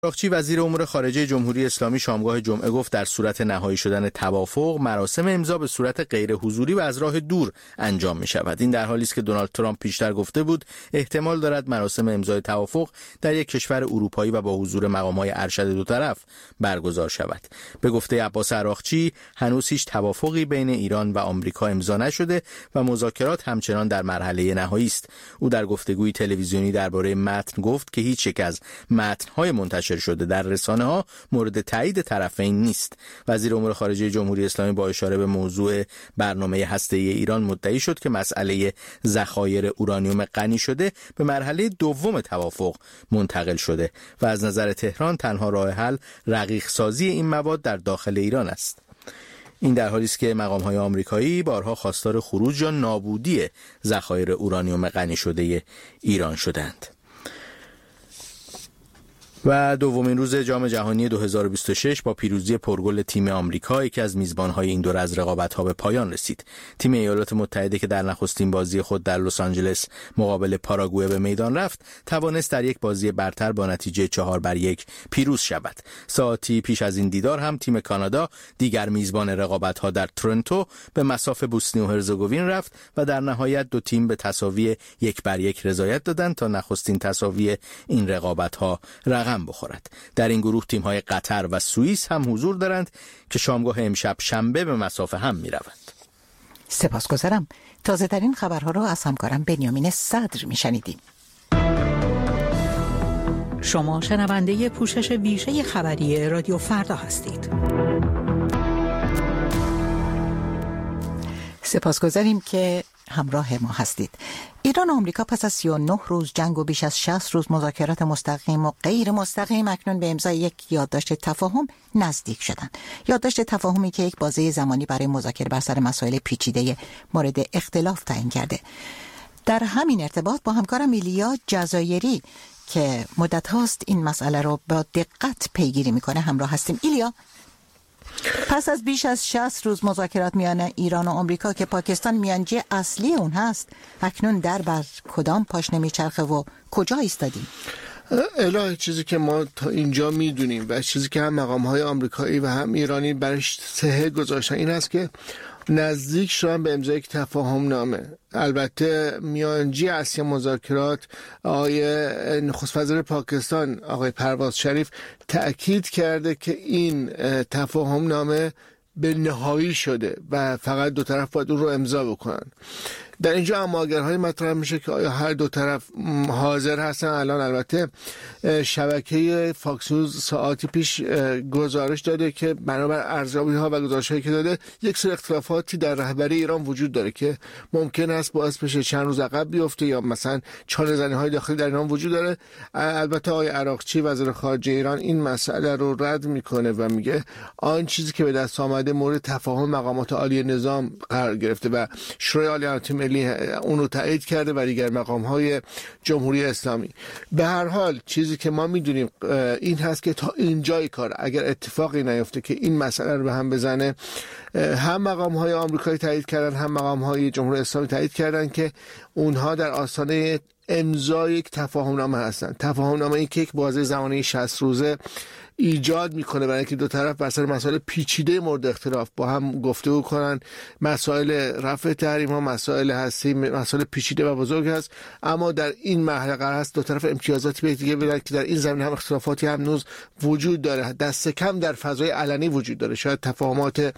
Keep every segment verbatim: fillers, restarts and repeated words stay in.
عراقچی وزیر امور خارجه جمهوری اسلامی شامگاه جمعه گفت در صورت نهایی شدن توافق مراسم امضا به صورت غیر حضوری و از راه دور انجام می شود. این در حالی است که دونالد ترامپ پیشتر گفته بود احتمال دارد مراسم امضای توافق در یک کشور اروپایی و با حضور مقام‌های ارشد دو طرف برگزار شود. به گفته عباس عراقچی هنوز هیچ توافقی بین ایران و آمریکا امضا نشده و مذاکرات همچنان در مرحله نهایی است. او در گفتگوی تلویزیونی درباره متن گفت که هیچ یک از متن‌های منتشر شده در رسانه‌ها مورد تایید طرفین نیست. وزیر امور خارجه جمهوری اسلامی با اشاره به موضوع برنامه هسته‌ای ایران مدعی شد که مسئله ذخایر اورانیوم غنی شده به مرحله دوم توافق منتقل شده و از نظر تهران تنها راه حل رقیق سازی این مواد در داخل ایران است. این در حالی است که مقام‌های آمریکایی بارها خواستار خروج یا نابودی ذخایر اورانیوم غنی شده ایران شدند. و دومین روز جام جهانی دو هزار و بیست و شش با پیروزی پرگل تیم آمریکا که از میزبان‌های این دوره از رقابت‌ها به پایان رسید. تیم ایالات متحده که در نخستین بازی خود در لس آنجلس مقابل پاراگوئه به میدان رفت، توانست در یک بازی برتر با نتیجه چهار بر یک پیروز شود. ساعتی پیش از این دیدار هم تیم کانادا دیگر میزبان رقابت‌ها در تورنتو به مصاف بوسنی و هرزگوین رفت و در نهایت دو تیم به تساوی یک بر یک رضایت دادند تا نخستین تساوی این رقابت‌ها رقم بخورد. در این گروه تیم‌های قطر و سوئیس هم حضور دارند که شامگاه امشب شنبه به مصاف هم می‌روند. سپاسگزارم. تازه ترین خبرها را از همکارم بنیامین صدر می‌شنیدیم. شما شنونده پوشش ویژه خبری رادیو فردا هستید. سپاسگزاریم که همراه ما هستید. ایران و آمریکا پس از سی و نه روز جنگ و بیش از شصت روز مذاکرات مستقیم و غیر مستقیم اکنون به امضای یک یادداشت تفاهم نزدیک شدند. یادداشت تفاهمی که یک بازه زمانی برای مذاکره بر سر مسائل پیچیده مورد اختلاف تعیین کرده. در همین ارتباط با همکارم ایلیا جزایری که مدت هاست این مسئله رو با دقت پیگیری میکنه همراه هستیم. ایلیا، پس از بیش از شصت روز مذاکرات میان ایران و آمریکا که پاکستان میانجی اصلی اون هست، اکنون در بر کدام پاشنه میچرخه و کجا ایستادیم؟ الهی چیزی که ما تا اینجا میدونیم و چیزی که هم مقام‌های آمریکایی و هم ایرانی برش صحه گذاشتن این است که نزدیک شدن به امضای یک تفاهم نامه. البته میانجی اصلی مذاکرات آقای نخست وزیر پاکستان آقای پرواز شریف تأکید کرده که این تفاهم نامه به نهایی شده و فقط دو طرف باید اون رو امضا بکنن. در اینجا اماگرهای مطرح میشه که آیا هر دو طرف حاضر هستن. الان البته شبکه فاکس نیوز ساعتی پیش گزارش داده که بنابر ارزیابی ها و گزارش‌هایی که داده یک سری اختلافاتی در رهبری ایران وجود داره که ممکن است باعث بشه چند روز عقب بیفته یا مثلا چانه‌زنی‌های داخلی در ایران وجود داره. البته آقای عراقچی وزیر خارجه ایران این مسئله رو رد میکنه و میگه آن چیزی که به دست آمده مورد تفاهم مقامات عالی نظام قرار گرفته و شورای عالی امنیت ملی اون رو تایید کرده و دیگر مقام‌های جمهوری اسلامی. به هر حال چیزی که ما میدونیم این هست که تا اینجای کار اگر اتفاقی نیفته که این مسئله رو به هم بزنه، هم مقام‌های آمریکایی تایید کردن هم مقام‌های جمهوری اسلامی تایید کردن که اونها در آستانه امضای یک تفاهمنامه هستن. تفاهمنامه این که یک بازه زمانی شصت روزه ایجاد میکنه برای اینکه دو طرف بر سر مسائل پیچیده مورد اختلاف با هم گفتگو کنن. مسائل رفع تحریم ها، مسائل هستی، مسائل پیچیده و بزرگ هست، اما در این مرحله قرار است دو طرف امتیازاتی به دیگه بدن که در این زمینه هم اختلافاتی هم نوز وجود داره، دست کم در فضای علنی وجود داره. شاید تفاهمات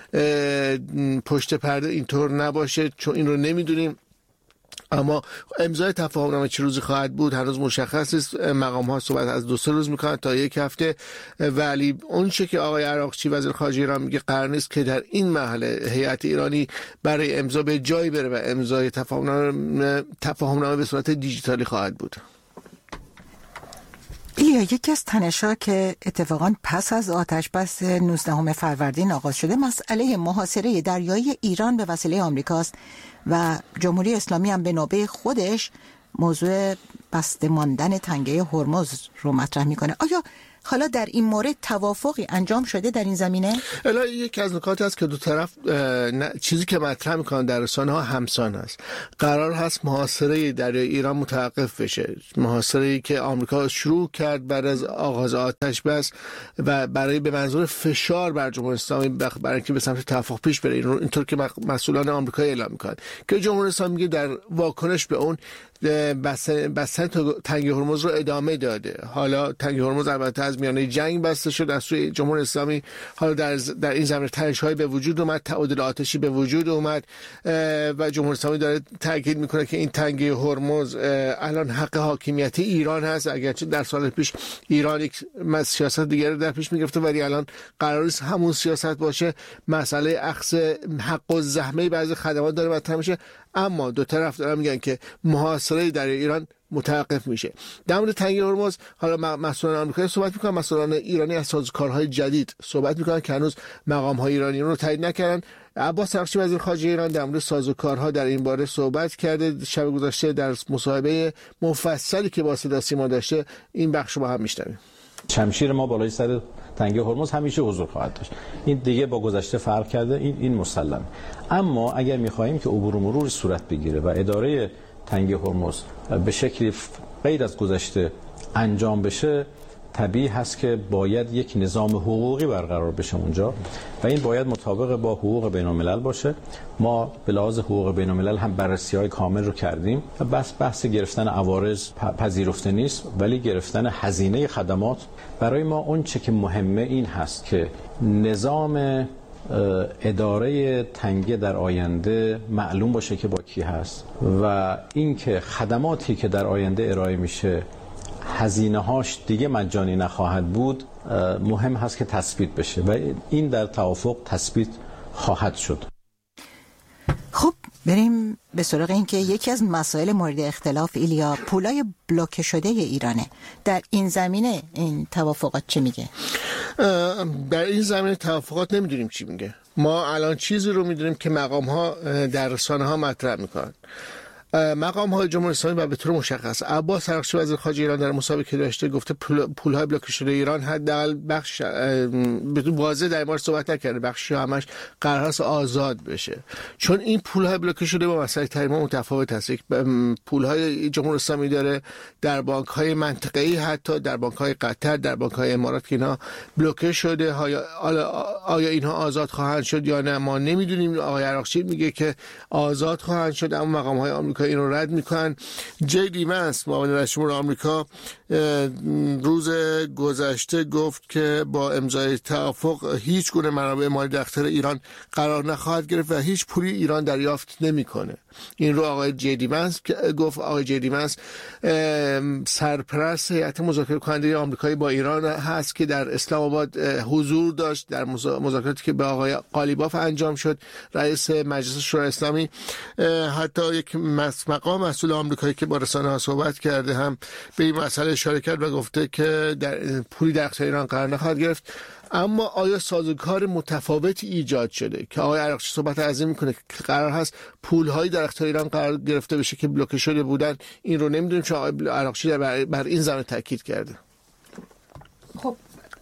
پشت پرده اینطور نباشه چون این رو نمیدونیم، اما امضای تفاهمنامه چه روزی خواهد بود هنوز مشخص نیست. مقام ها صحبت از دو سه روز میکنن تا یک هفته، ولی اون چه که آقای عراقچی وزیر خارجه ایران میگه قرار نیست که در این مرحله هیئت ایرانی برای امضا به جایی بره و امضای تفاهمنامه تفاهمنامه به صورت دیجیتالی خواهد بود. ایلیا، یکی از تنش‌ها که اتفاقاً پس از آتش‌بس نوزدهم فروردین آغاز شده مسئله محاصره دریایی ایران به وسیله آمریکاست و جمهوری اسلامی هم به نوبه خودش موضوع بسته ماندن تنگه هرمز رو مطرح میکنه. آیا حالا در این مورد توافقی انجام شده در این زمینه؟ الان یکی از نکات هست که دو طرف چیزی که مطرح میکنن در رسانه‌ها همسان است. قرار هست محاصره دریای ایران متوقف بشه، محاصره‌ای که آمریکا شروع کرد بعد از آغاز آتش بس و برای به منظور فشار بر جمهوری اسلامی برای اینکه به سمت توافق پیش بره. اینطور که مسئولان آمریکایی اعلام میکنن که جمهوری اسلامی میگه در واکنش به اون بستن تنگه هرمز رو ادامه داده. حالا تنگه هرمز البته از میانه جنگ بسته شد از سوی جمهوری اسلامی، حالا در در این زمینه تنش‌های به وجود اومد، تعادل آتشی به وجود اومد و جمهوری اسلامی داره تاکید میکنه که این تنگه هرمز الان حق حاکمیت ایران هست، اگرچه در سال پیش ایران یک سیاست دیگری در پیش میگرفته ولی الان قرار است همون سیاست باشه. مسئله اخذ حق و زحمه بعضی خدمات داره مطرح میشه، اما دو طرف دارن میگن که محاصره در ایران متوقف میشه. در مورد تنگه هرمز حالا مسئولان آمریکایی صحبت میکنن، مسئولان ایرانی از سازوکارهای جدید صحبت میکنن که هنوز مقام‌های ایرانی رو تایید نکردن. عباس عراقچی وزیر خارجه ایران در مورد سازوکارها در این باره صحبت کرده. شب گذشته در مصاحبه مفصلی که با صدا سیما داشته این بخش رو با هم میشنویم. شمشیر ما بالای سر تنگه هرمز همیشه حضور خواهد داشت. این دیگه با گذشته فرق کرده، این این مسلمه. اما اگر می‌خواهیم که عبور و مرور صورت بگیره و اداره تنگه هرمز به شکلی غیر از گذشته انجام بشه، طبیعی هست که باید یک نظام حقوقی برقرار بشه اونجا و این باید مطابق با حقوق بین‌الملل باشه. ما به لحاظ حقوق بین‌الملل هم بررسی‌های کامل رو کردیم و بس بحث گرفتن عوارض پذیرفته نیست، ولی گرفتن هزینه خدمات برای ما اون چه که مهمه این هست که نظام اداره تنگه در آینده معلوم باشه که با کی هست و اینکه خدماتی که در آینده ارائه میشه هزینه هاش دیگه مجانی نخواهد بود مهم هست که تثبیت بشه و این در توافق تثبیت خواهد شد. خب بریم به سراغ این که یکی از مسائل مورد اختلاف ایلیا پولای بلوکه شده ایرانه. در این زمینه این توافقات چه میگه؟ در این زمینه توافقات نمیدونیم چی میگه. ما الان چیزی رو میدونیم که مقام ها در رسانه ها مطرح میکنن. مقام های جمهوری اسلامی و به طور مشخص عباس عراقچی وزیر خارجه ایران در مصاحبه که داشته گفته پول های بلوکه شده ایران حداقل بخش به طور واضح در مورد صحبت نکرده، بخشی همش قرار است آزاد بشه، چون این پول های بلوکه شده با مسئله تحریم متفاوت است. پول های جمهوری اسلامی داره در بانک های منطقه‌ای، حتی در بانک های قطر، در بانک های امارات که اینا بلوکه شده. آیا اینها آزاد خواهند شد یا نه ما نمیدونیم. آقای عراقچی میگه که آزاد خواهند شد، اما مقام های آمریکا این رو رد میکنن. جی دی وانس معاون رئیس جمهور آمریکا روز گذشته گفت که با امضای توافق هیچ گونه منابع مالی در اختیار ایران قرار نخواهد گرفت و هیچ پولی ایران دریافت نمیکنه. این رو آقای جی دی وانس گفت. آقای جی دی وانس سرپرست هیئت مذاکره کننده آمریکایی با ایران هست که در اسلام آباد حضور داشت در مذاکراتی که به آقای قالیباف انجام شد، رئیس مجلس شورای اسلامی. حتی یک مقام مسئول آمریکایی که با رسانه‌ها صحبت کرده هم به این مسئله اشاره کرد و گفته که در پولی در اختیار ایران قرار نخواهد گرفت. اما آیا سازوکار متفاوتی ایجاد شده که آقای عراقچی صحبت از این میکنه که قرار هست پولهایی در اختیار ایران قرار گرفته بشه که بلوکه شده بودن؟ این رو نمیدونیم، چون آقای عراقچی بر, بر این زمینه تاکید کرده. خب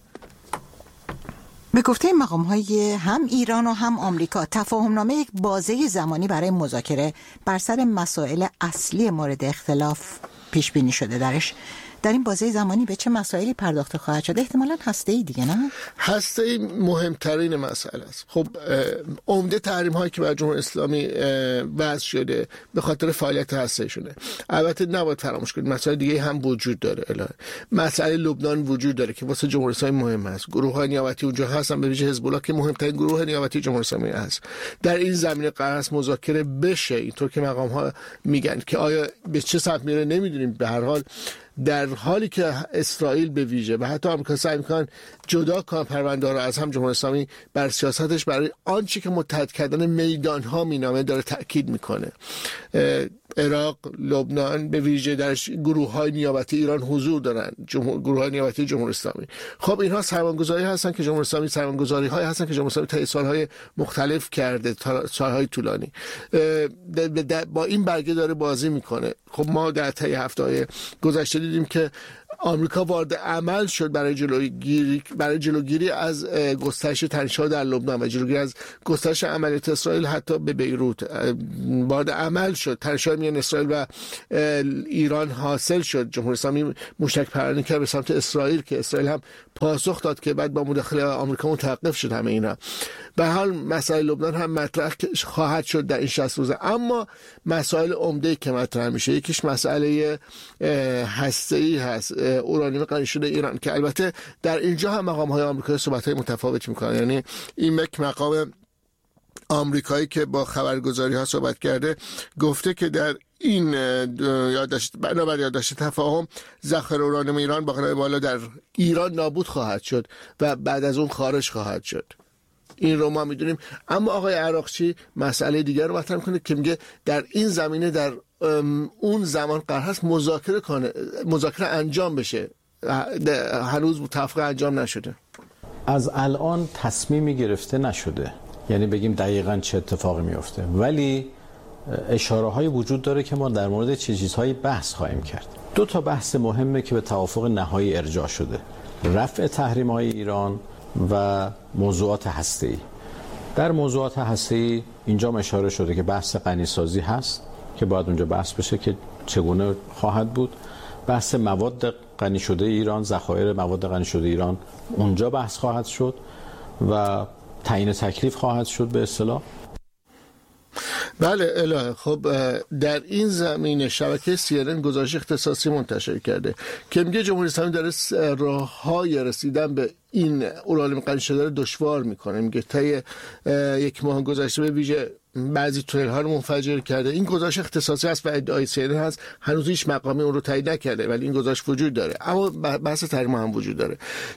به گفته مقام های هم ایران و هم آمریکا تفاهم نامه یک بازه زمانی برای مذاکره بر سر مسائل اصلی مورد اختلاف پیش بینی شده. درش در این بازه زمانی به چه مسائلی پرداخته خواهد شد؟ احتمالاً هسته‌ای دیگه، نه؟ هسته‌ای مهمترین مسئله است. خب عمده تحریم هایی که بر جمهوری اسلامی وضع شده به خاطر فعالیت هسته‌ایشونه. البته نباید فراموش کنید مسائل دیگه هم وجود داره. الان مسئله لبنان وجود داره که واسه جمهوری اسلامی مهم است. گروه‌های نیابتی اونجا هستن، به ویژه حزب الله که مهمترین گروه نیابتی جمهوری اسلامی است. در این زمینه قرار است مذاکره بشه، اینطور که مقام ها میگن که آیا به چه سمت میره نمیدونیم. به هر حال در حالی که اسرائیل به ویژه و حتی آمریکا سعی میکنن جدا کنن پرونده رو از هم، جمهوری اسلامی بر سیاستش برای آنچه که متحد کردن میدان ها مینامه داره تاکید میکنه. عراق، لبنان به ویژه در گروه های نیابتی ایران حضور دارن، گروه های نیابتی جمهوری اسلامی. خب اینها سرمایه‌گذاری هستن که جمهوری اسلامی سرمایه‌گذاری های هستن که جمهوری اسلامی طی سالهای مختلف کرده، سالهای طولانی با این برگه داره بازی میکنه. خب ما در طی هفته‌های گذشته دیدیم که آمریکا وارد عمل شد برای جلوگیری برای جلوگیری از گسترش تنش‌ها در لبنان و جلوگیری از گسترش عملیات اسرائیل حتی به بیروت. وارد عمل شد، تنش‌های میان اسرائیل و ایران حاصل شد. جمهوری اسلامی موشک پرانی کرد به سمت اسرائیل که اسرائیل هم پاسخ داد که بعد با مداخله آمریکا متوقف شد همه اینا. به حال مسائل لبنان هم مطرح خواهد شد در این شصت روزه، اما مسائل عمده‌ای که مطرح میشه یکیش مسئله هسته‌ای هست، اورانیوم غنی شده ایران، که البته در اینجا هم مقام‌های آمریکایی صحبت‌های متفاوتی می‌کنن. یعنی این یک مقام آمریکایی که با خبرگزاری‌ها صحبت کرده گفته که در این یادداشت بنابر یادداشت تفاهم ذخایر اورانیوم ایران با قیمت بالا در ایران نابود خواهد شد و بعد از اون خارج خواهد شد. این رو ما میدونیم. اما آقای عراقچی مسئله دیگر رو مطرح میکنه که میگه در این زمینه در اون زمان قرار هست مذاکره کنه مذاکره انجام بشه. هنوز توافق انجام نشده. از الان تصمیمی گرفته نشده، یعنی بگیم دقیقاً چه اتفاقی میفته، ولی اشاره های وجود داره که ما در مورد چه چیزهایی بحث خواهیم کرد. دو تا بحث مهمه که به توافق نهایی ارجاع شده: رفع تحریم های ایران و موضوعات هسته‌ای. در موضوعات هسته‌ای اینجا اشاره شده که بحث غنیسازی هست که باید اونجا بحث بشه که چگونه خواهد بود. بحث مواد غنی شده ایران، ذخایر مواد غنی شده ایران، اونجا بحث خواهد شد و تعیین تکلیف خواهد شد به اصطلاح. بله الهه. خب در این زمینه شبکه سی ان ان گزارش اختصاصی منتشر کرده که میگه جمهوری اسلامی داره راههای رسیدن به این اورانیوم غنی شده رو دشوار میکنه. میگه طی یک ماه گذشته به ویژه بعضی تونل ها رو منفجر کرده. این گزارش اختصاصی است و ادعای سی ان ان هست، هنوز هیچ مقامی اون رو تایید نکرده، ولی این گزارش وجود داره. اما بحث تحریم هم وجود داره.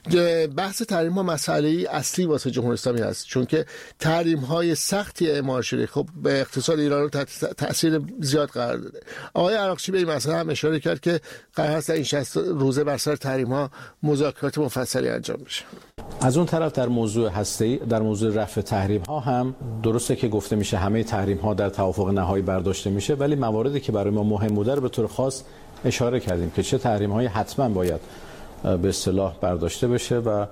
بحث تحریم ها مسئله اصلی واسه جمهوری اسلامی هست، چون که تحریم های سختی اعمال شده خب به اقتصاد ایران رو تحت تاثیر زیاد قرار داده. آقای عراقچی به این مسئله هم اشاره کرد که قرار است این شصت روزه بر سر تحریم ها مذاکرات مفصلی انجام بشه. از اون طرف در موضوع هسته‌ای، در موضوع رفع تحریم ها هم درسته که گفته میشه همه تحریم ها در توافق نهایی برداشته میشه، ولی مواردی که برای ما مهم بوده رو به طور خاص اشاره کردیم که چه تحریم هایی حتما باید به اصطلاح برداشته بشه. و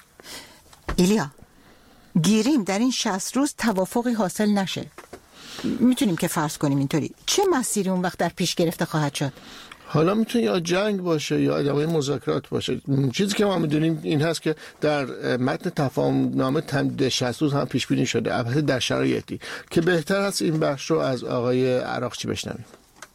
ایلیا، گیریم در این شصت روز توافقی حاصل نشه، میتونیم که فرض کنیم اینطوری، چه مسیری اون وقت در پیش گرفته خواهد شد؟ حالا میتونه یا جنگ باشه یا ادامه مذاکرات باشه. چیزی که ما میدونیم این هست که در متن تفاهم نامه تمدید شصت روز هم پیش بینی شده، البته در شرایطی که بهتر است این بخش رو از آقای عراقچی بشنویم.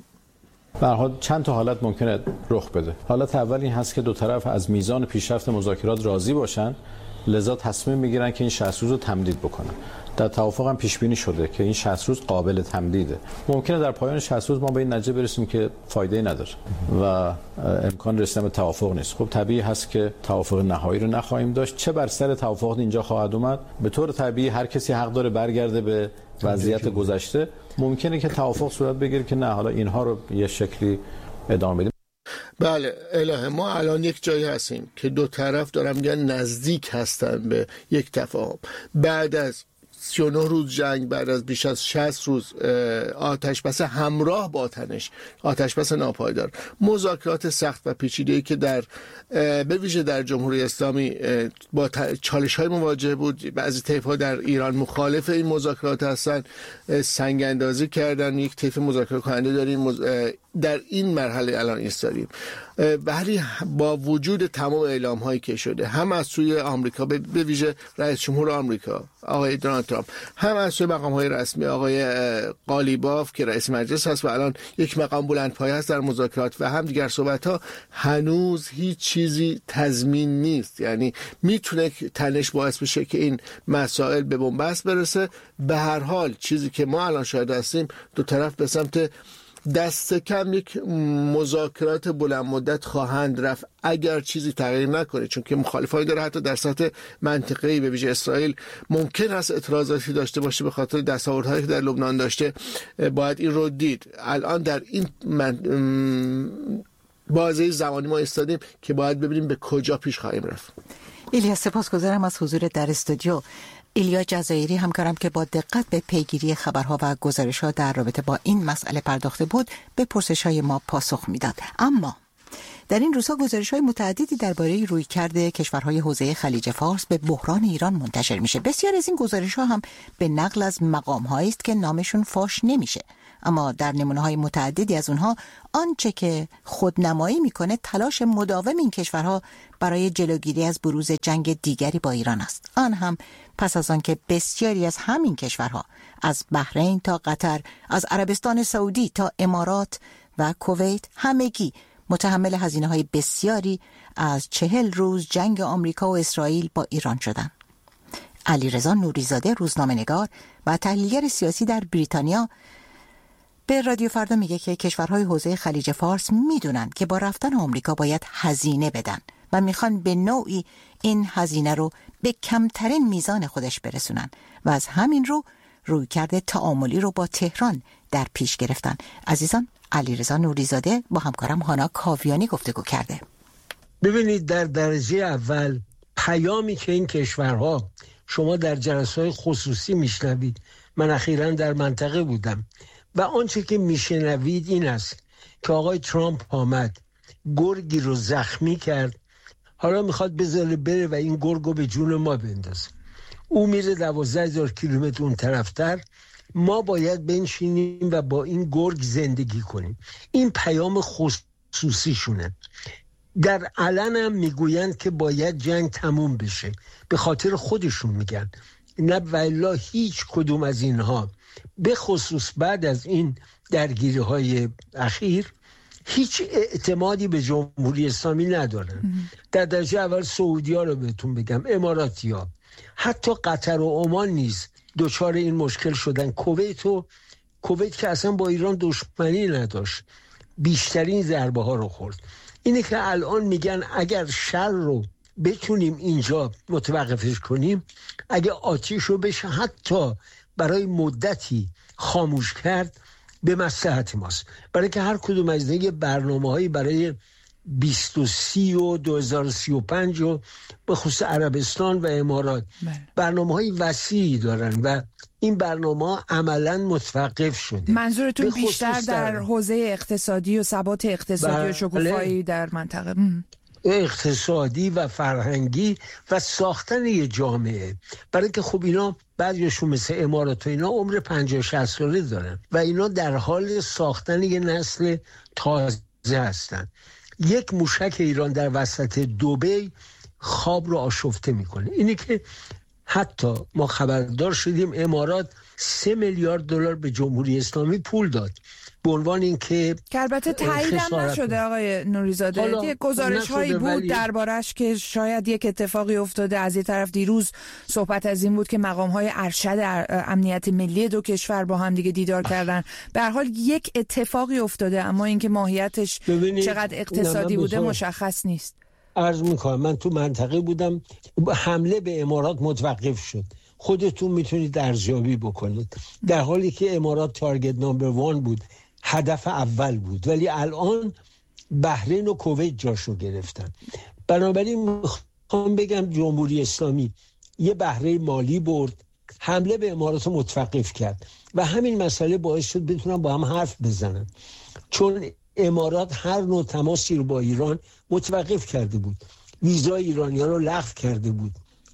به هر حال چند تا حالت ممکنه رخ بده. حالت اول این هست که دو طرف از میزان پیشرفت مذاکرات راضی باشن، لذا تصمیم میگیرن که این شصت روز رو تمدید بکنن. در توافق هم پیش بینی شده که این شصت روز قابل تمدیده. ممکنه در پایان شصت روز ما به این نتیجه برسیم که فایده‌ای نداره و امکان رسیدن به توافق نیست. خب طبیعی هست که توافق نهایی رو نخواهیم داشت. چه بر سر توافق اینجا خواهد اومد؟ به طور طبیعی هر کسی حق داره برگرده به وضعیت گذشته. ممکنه که توافق صورت بگیره که نه، حالا اینها رو یه شکلی ادامه بدیم. بله الهه، ما الان یک جایی هستیم که دو طرف دارن میگن نزدیک هستن به یک تفاهم. بعد از سی و نه روز جنگ، بعد از بیش از شصت روز آتش بس همراه با تنش، آتش بس ناپایدار، مذاکرات سخت و پیچیده‌ای که در به ویژه در جمهوری اسلامی با چالش‌های مواجه بود. بعضی طیف‌ها در ایران مخالف این مذاکرات هستن، سنگ اندازی کردن. یک طیف مذاکره کننده داریم در این مرحله الان ایستادیم. ولی با وجود تمام اعلام هایی که شده، هم از سوی آمریکا به ویژه رئیس جمهور آمریکا آقای دونالد ترامپ، هم از سوی مقام های رسمی آقای قالیباف که رئیس مجلس هست و الان یک مقام بلندپایه هست در مذاکرات، و هم دیگر صحبت ها، هنوز هیچ چیزی تضمین نیست. یعنی میتونه تنش باعث بشه که این مسائل به بنبست برسه. به هر حال چیزی که ما الان شاهد هستیم، دو طرف به سمت دست کم یک مذاکرات بلند مدت خواهند رفت اگر چیزی تغییر نکنه، چون که مخالفایی داره حتی در سطح منطقه‌ای. به ویژه اسرائیل ممکن است اعتراضاتی داشته باشه به خاطر دستاوردهایی که در لبنان داشته، باید این رو دید. الان در این من... بازه زمانی ما ایستادیم که باید ببینیم به کجا پیش خواهیم رفت. ایلیا، سپاسگزارم از حضور در استودیو. ایلیا جزایری همکارم که با دقت به پیگیری خبرها و گزارش‌ها در رابطه با این مسئله پرداخته بود، به پرسش‌های ما پاسخ میداد. اما در این روزها گزارش‌های متعددی درباره رویکرد کشورهای حوزه خلیج فارس به بحران ایران منتشر میشه. بسیار از این گزارش‌ها هم به نقل از مقام‌هایی است که نامشون فاش نمیشه، اما در نمونه‌های متعددی از اونها آنچه که خودنمایی میکنه تلاش مداوم این کشورها برای جلوگیری از بروز جنگ دیگری با ایران است. آن هم پس از آن که بسیاری از همین کشورها، از بحرین تا قطر، از عربستان سعودی تا امارات و کویت، همگی متحمل هزینه‌های بسیاری از چهل روز جنگ آمریکا و اسرائیل با ایران شدند. علیرضا نوریزاده، روزنامه‌نگار و تحلیلگر سیاسی در بریتانیا، به رادیو فردا میگه که کشورهای حوزه خلیج فارس میدونن که با رفتن آمریکا باید هزینه بدن و میخوان به نوعی این هزینه رو به کمترین میزان خودش برسونن و از همین رو رویکرد تعاملی رو با تهران در پیش گرفتن. عزیزان، علیرضا نوریزاده با همکارم هانا کاویانی گفتگو کرده. ببینید، در درجه اول پیامی که این کشورها، شما در جلسه‌های خصوصی میشنوید، من اخیراً در منطقه بودم و آنچه که میشنوید این است که آقای ترامپ آمد، گرگی رو زخمی کرد، حالا میخواد بذاره بره و این گرگو به جون ما بندازه. او میره دوازده هزار کیلومتر اون طرفتر، ما باید بنشینیم و با این گرگ زندگی کنیم. این پیام خصوصی شونه. در علن هم میگویند که باید جنگ تموم بشه، به خاطر خودشون میگن، نه والا هیچ کدوم از اینها، به خصوص بعد از این درگیری های اخیر، هیچ اعتمادی به جمهوری اسلامی ندارن. در درجه اول سعودی ها رو بهتون بگم، اماراتی ها، حتی قطر و عمان نیز دچار این مشکل شدن. کویت و کویت که اصلا با ایران دشمنی نداشت، بیشترین ضربه ها رو خورد. اینه که الان میگن اگر شر رو بتونیم اینجا متوقفش کنیم، اگه آتیش رو بشه حتی برای مدتی خاموش کرد، به مصلحت ماست. برای که هر کدوم از دیگه برنامه‌هایی برای بیست و سی و دو هزار و سی و پنج و به خصوص عربستان و امارات برنامه‌های وسیعی دارن و این برنامه عملاً متوقف شده. منظورتون بیشتر در حوزه اقتصادی و ثبات اقتصادی و شکوفایی در منطقه؟ اقتصادی و فرهنگی و ساختن یه جامعه. برای که خب اینا بعضیشون مثل امارات و اینا عمر پنجاه شصت ساله دارن و اینا در حال ساختن یه نسل تازه هستن. یک موشک ایران در وسط دبی خواب رو آشفته میکنه. اینی که حتی ما خبردار شدیم امارات سه میلیارد دلار به جمهوری اسلامی پول داد به عنوان اینکه که البته تایید هم نشده. آقای نوریزاده، یک گزارش هایی بود ولی... دربارش که شاید یک اتفاقی افتاده. از این طرف دیروز صحبت از این بود که مقام های ارشد امنیت ملی دو کشور با هم دیگه دیدار کردن. به هر حال یک اتفاقی افتاده، اما اینکه ماهیتش چقدر اقتصادی بوده مشخص نیست. عرض میکنم من تو منطقه بودم، حمله به امارات متوقف شد. خودتون میتونید ارزیابی بکنید، در حالی که امارات تارگت نامبر وان بود، هدف اول بود، ولی الان بحرین و کویت جاشو گرفتن. بنابراین میخوام بگم جمهوری اسلامی یه بهره مالی برد، حمله به امارات متوقف کرد و همین مسئله باعث شد بتونن با هم حرف بزنن، چون امارات هر نوع تماسی رو با ایران متوقف کرده بود، ویزای ایرانیان رو لغو کرده بود.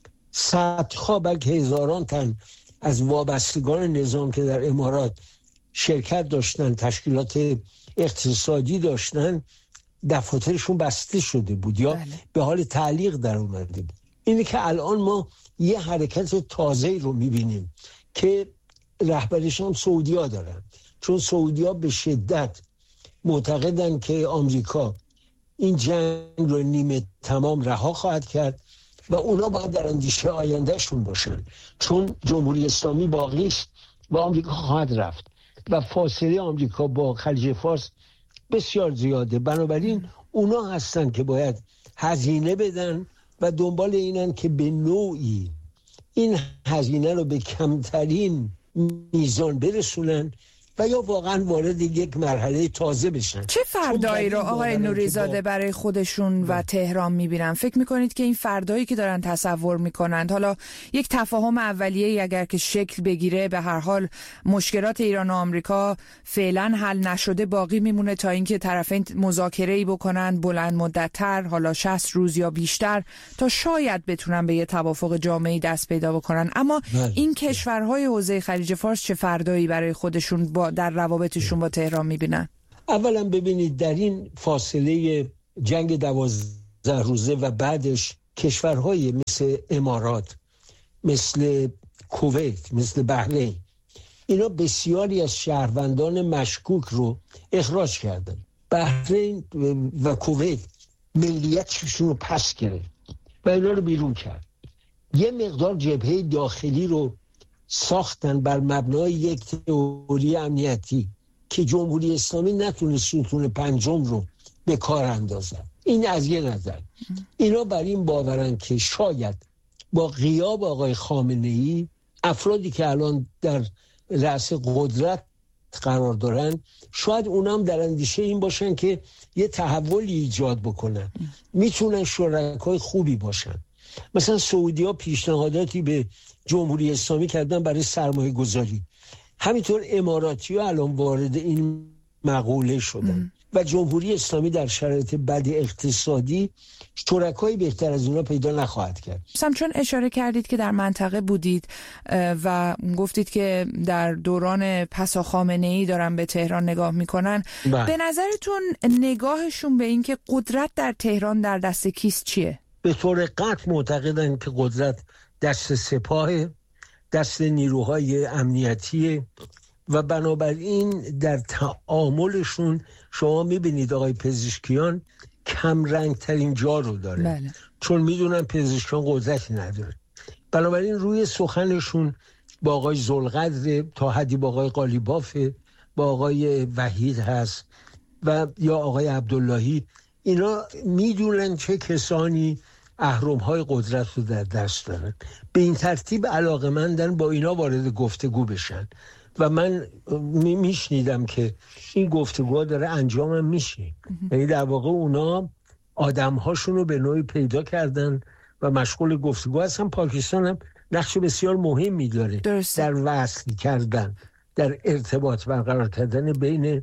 صدها بلکه هزاران تن از وابستگان نظام که در امارات شرکت داشتن، تشکیلات اقتصادی داشتن، دفاترشون بسته شده بود یا بله. به حال تعلیق در اومده بود. اینه که الان ما یه حرکت تازه رو میبینیم که رهبرش هم سعودی ها دارن، چون سعودی ها به شدت معتقدن که آمریکا این جنگ رو نیمه تمام رها خواهد کرد و اونا باید در اندیشه آیندهشون باشن، چون جمهوری اسلامی باقیش و آمریکا خواهد رفت و فاصله آمریکا با خلیج فارس بسیار زیاده. بنابراین اونا هستن که باید هزینه بدن و دنبال اینن که به نوعی این هزینه رو به کمترین میزان برسونن و یا واقعا وارد یک مرحله تازه بشن. چه فردایی رو آقای نوریزاده با... برای خودشون و تهران میبینن؟ فکر میکنید که این فردایی که دارن تصور میکنند، حالا یک تفاهم اولیه‌ای اگر که شکل بگیره، به هر حال مشکلات ایران و آمریکا فعلا حل نشده باقی میمونه تا اینکه طرفین مذاکره‌ای بکنن بلند مدت‌تر، حالا شصت روز یا بیشتر، تا شاید بتونن به یه توافق جامعی دست پیدا بکنن. اما بله. این کشورهای حوزه خلیج فارس چه فردایی برای خودشون با در روابطشون با تهران میبینن؟ اولا ببینید در این فاصله جنگ دوازده روزه و بعدش کشورهای مثل امارات، مثل کویت، مثل بحرین، اینا بسیاری از شهروندان مشکوک رو اخراج کردن. بحرین و کویت ملیتشون رو پس گرفت و اینا رو بیرون کرد. یه مقدار جبهه داخلی رو ساختن بر مبنای یک تئوری امنیتی که جمهوری اسلامی نتونه ستون پنجم رو به کار اندازن. این از یه نظر. اینا بر این باورن که شاید با غیاب آقای خامنه‌ای افرادی که الان در رأس قدرت قرار دارن، شاید اونام در اندیشه این باشن که یه تحولی ایجاد بکنن، میتونن شرکای خوبی باشن. مثلا سعودی ها پیشنهاداتی به جمهوری اسلامی کردن برای سرمایه گذاری، همینطور اماراتی ها الان وارد این مقوله شدن ام. و جمهوری اسلامی در شرایط بد اقتصادی شرکایی بهتر از اونا پیدا نخواهد کرد. چون اشاره کردید که در منطقه بودید و گفتید که در دوران پسا خامنه‌ای دارن به تهران نگاه میکنن، بله. به نظرتون نگاهشون به این که قدرت در تهران در دست کیست چیه؟ به طور قطع معتقدن که قدرت دست سپاه، دست نیروهای امنیتی و بنابراین در تعاملشون شما میبینید آقای پزشکیان کم رنگ ترین جا رو داره. بله. چون میدونن پزشکیان قدرتی نداره، بنابراین روی سخنشون با آقای ذوالقدر تا حدی با آقای قالیباف، با آقای وحید هست و یا آقای عبداللهی، اینا میدونن چه کسانی اهرم‌های قدرت رو در دست دارن. به این ترتیب علاقه‌مندن با اینا وارد گفتگو بشن و من میشنیدم که این گفتگوها داره انجام میشه. یعنی در واقع اونا آدم‌هاشون رو به نوعی پیدا کردن و مشغول گفتگو هستن. پاکستان هم نقش بسیار مهمی داره در وصل کردن، در ارتباط برقرار کردن بین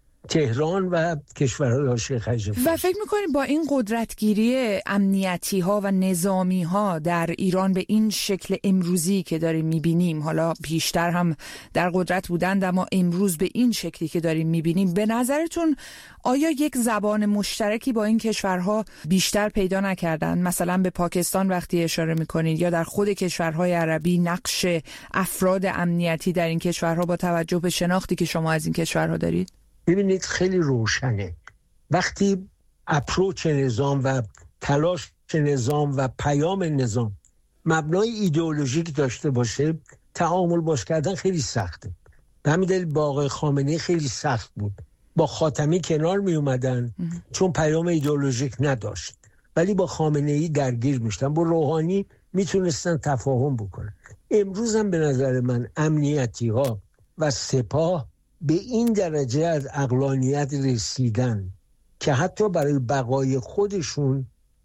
تهران و کشورهای حاشیه خلیج فارس. و فکر می‌کنید با این قدرتگیری امنیتی ها و نظامی ها در ایران به این شکل امروزی که داریم می‌بینیم، حالا پیشتر هم در قدرت بودند اما امروز به این شکلی که داریم می‌بینیم، به نظرتون آیا یک زبان مشترکی با این کشورها بیشتر پیدا نکردن؟ مثلا به پاکستان وقتی اشاره می‌کنید یا در خود کشورهای عربی نقش افراد امنیتی در این کشورها با توجه به شناختی که شما از این کشورها دارید؟ ببینید خیلی روشنه وقتی اپروچ نظام و تلاش نظام و پیام نظام مبنای ایدئولوژیک داشته باشه، تعامل باش کردن خیلی سخته. به همین دلیل با آقای خامنه‌ای خیلی سخت بود. با خاتمی کنار می اومدن چون پیام ایدئولوژیک نداشت، ولی با خامنه‌ای درگیر میشدن. با روحانی میتونستن تفاهم بکنن. امروز هم به نظر من امنیتی ها و سپاه به این درجه از عقلانیت رسیدن که حتی برای بقای خودشون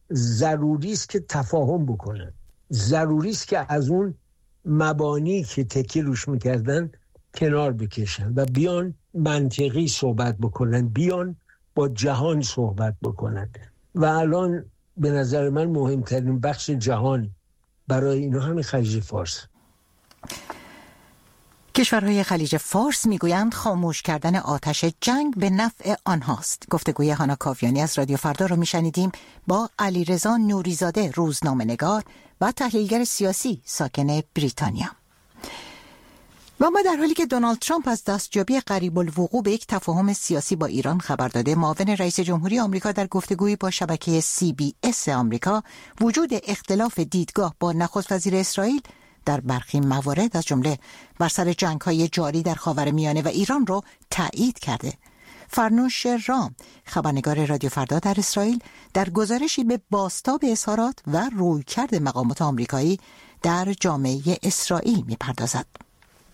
ضروری است که تفاهم بکنن، ضروری است که از اون مبانی که تکی روش میکردن کنار بکشن و بیان منطقی صحبت بکنن، بیان با جهان صحبت بکنن. و الان به نظر من مهمترین بخش جهان برای اینا همین خلیج فارس. کشورهای خلیج فارس میگویند خاموش کردن آتش جنگ به نفع آنهاست. گفتگوی هانا کاویانی از رادیو فردا رو میشنیدیم با علیرضا نوریزاده، روزنامه‌نگار و تحلیلگر سیاسی ساکن بریتانیا. و ما در حالی که دونالد ترامپ از دستیابی قریب الوقوع به یک تفاهم سیاسی با ایران خبر داده، معاون رئیس جمهوری آمریکا در گفتگویی با شبکه سی بی اس آمریکا وجود اختلاف دیدگاه با نخست وزیر اسرائیل در برخی موارد از جمله بر سر جنگ‌های جاری در خاورمیانه و ایران رو تایید کرده. فرنوش رام، خبرنگار رادیو فردا در اسرائیل، در گزارشی به بازتاب اظهارات و رویکرد مقامات آمریکایی در جامعه اسرائیل می‌پردازد.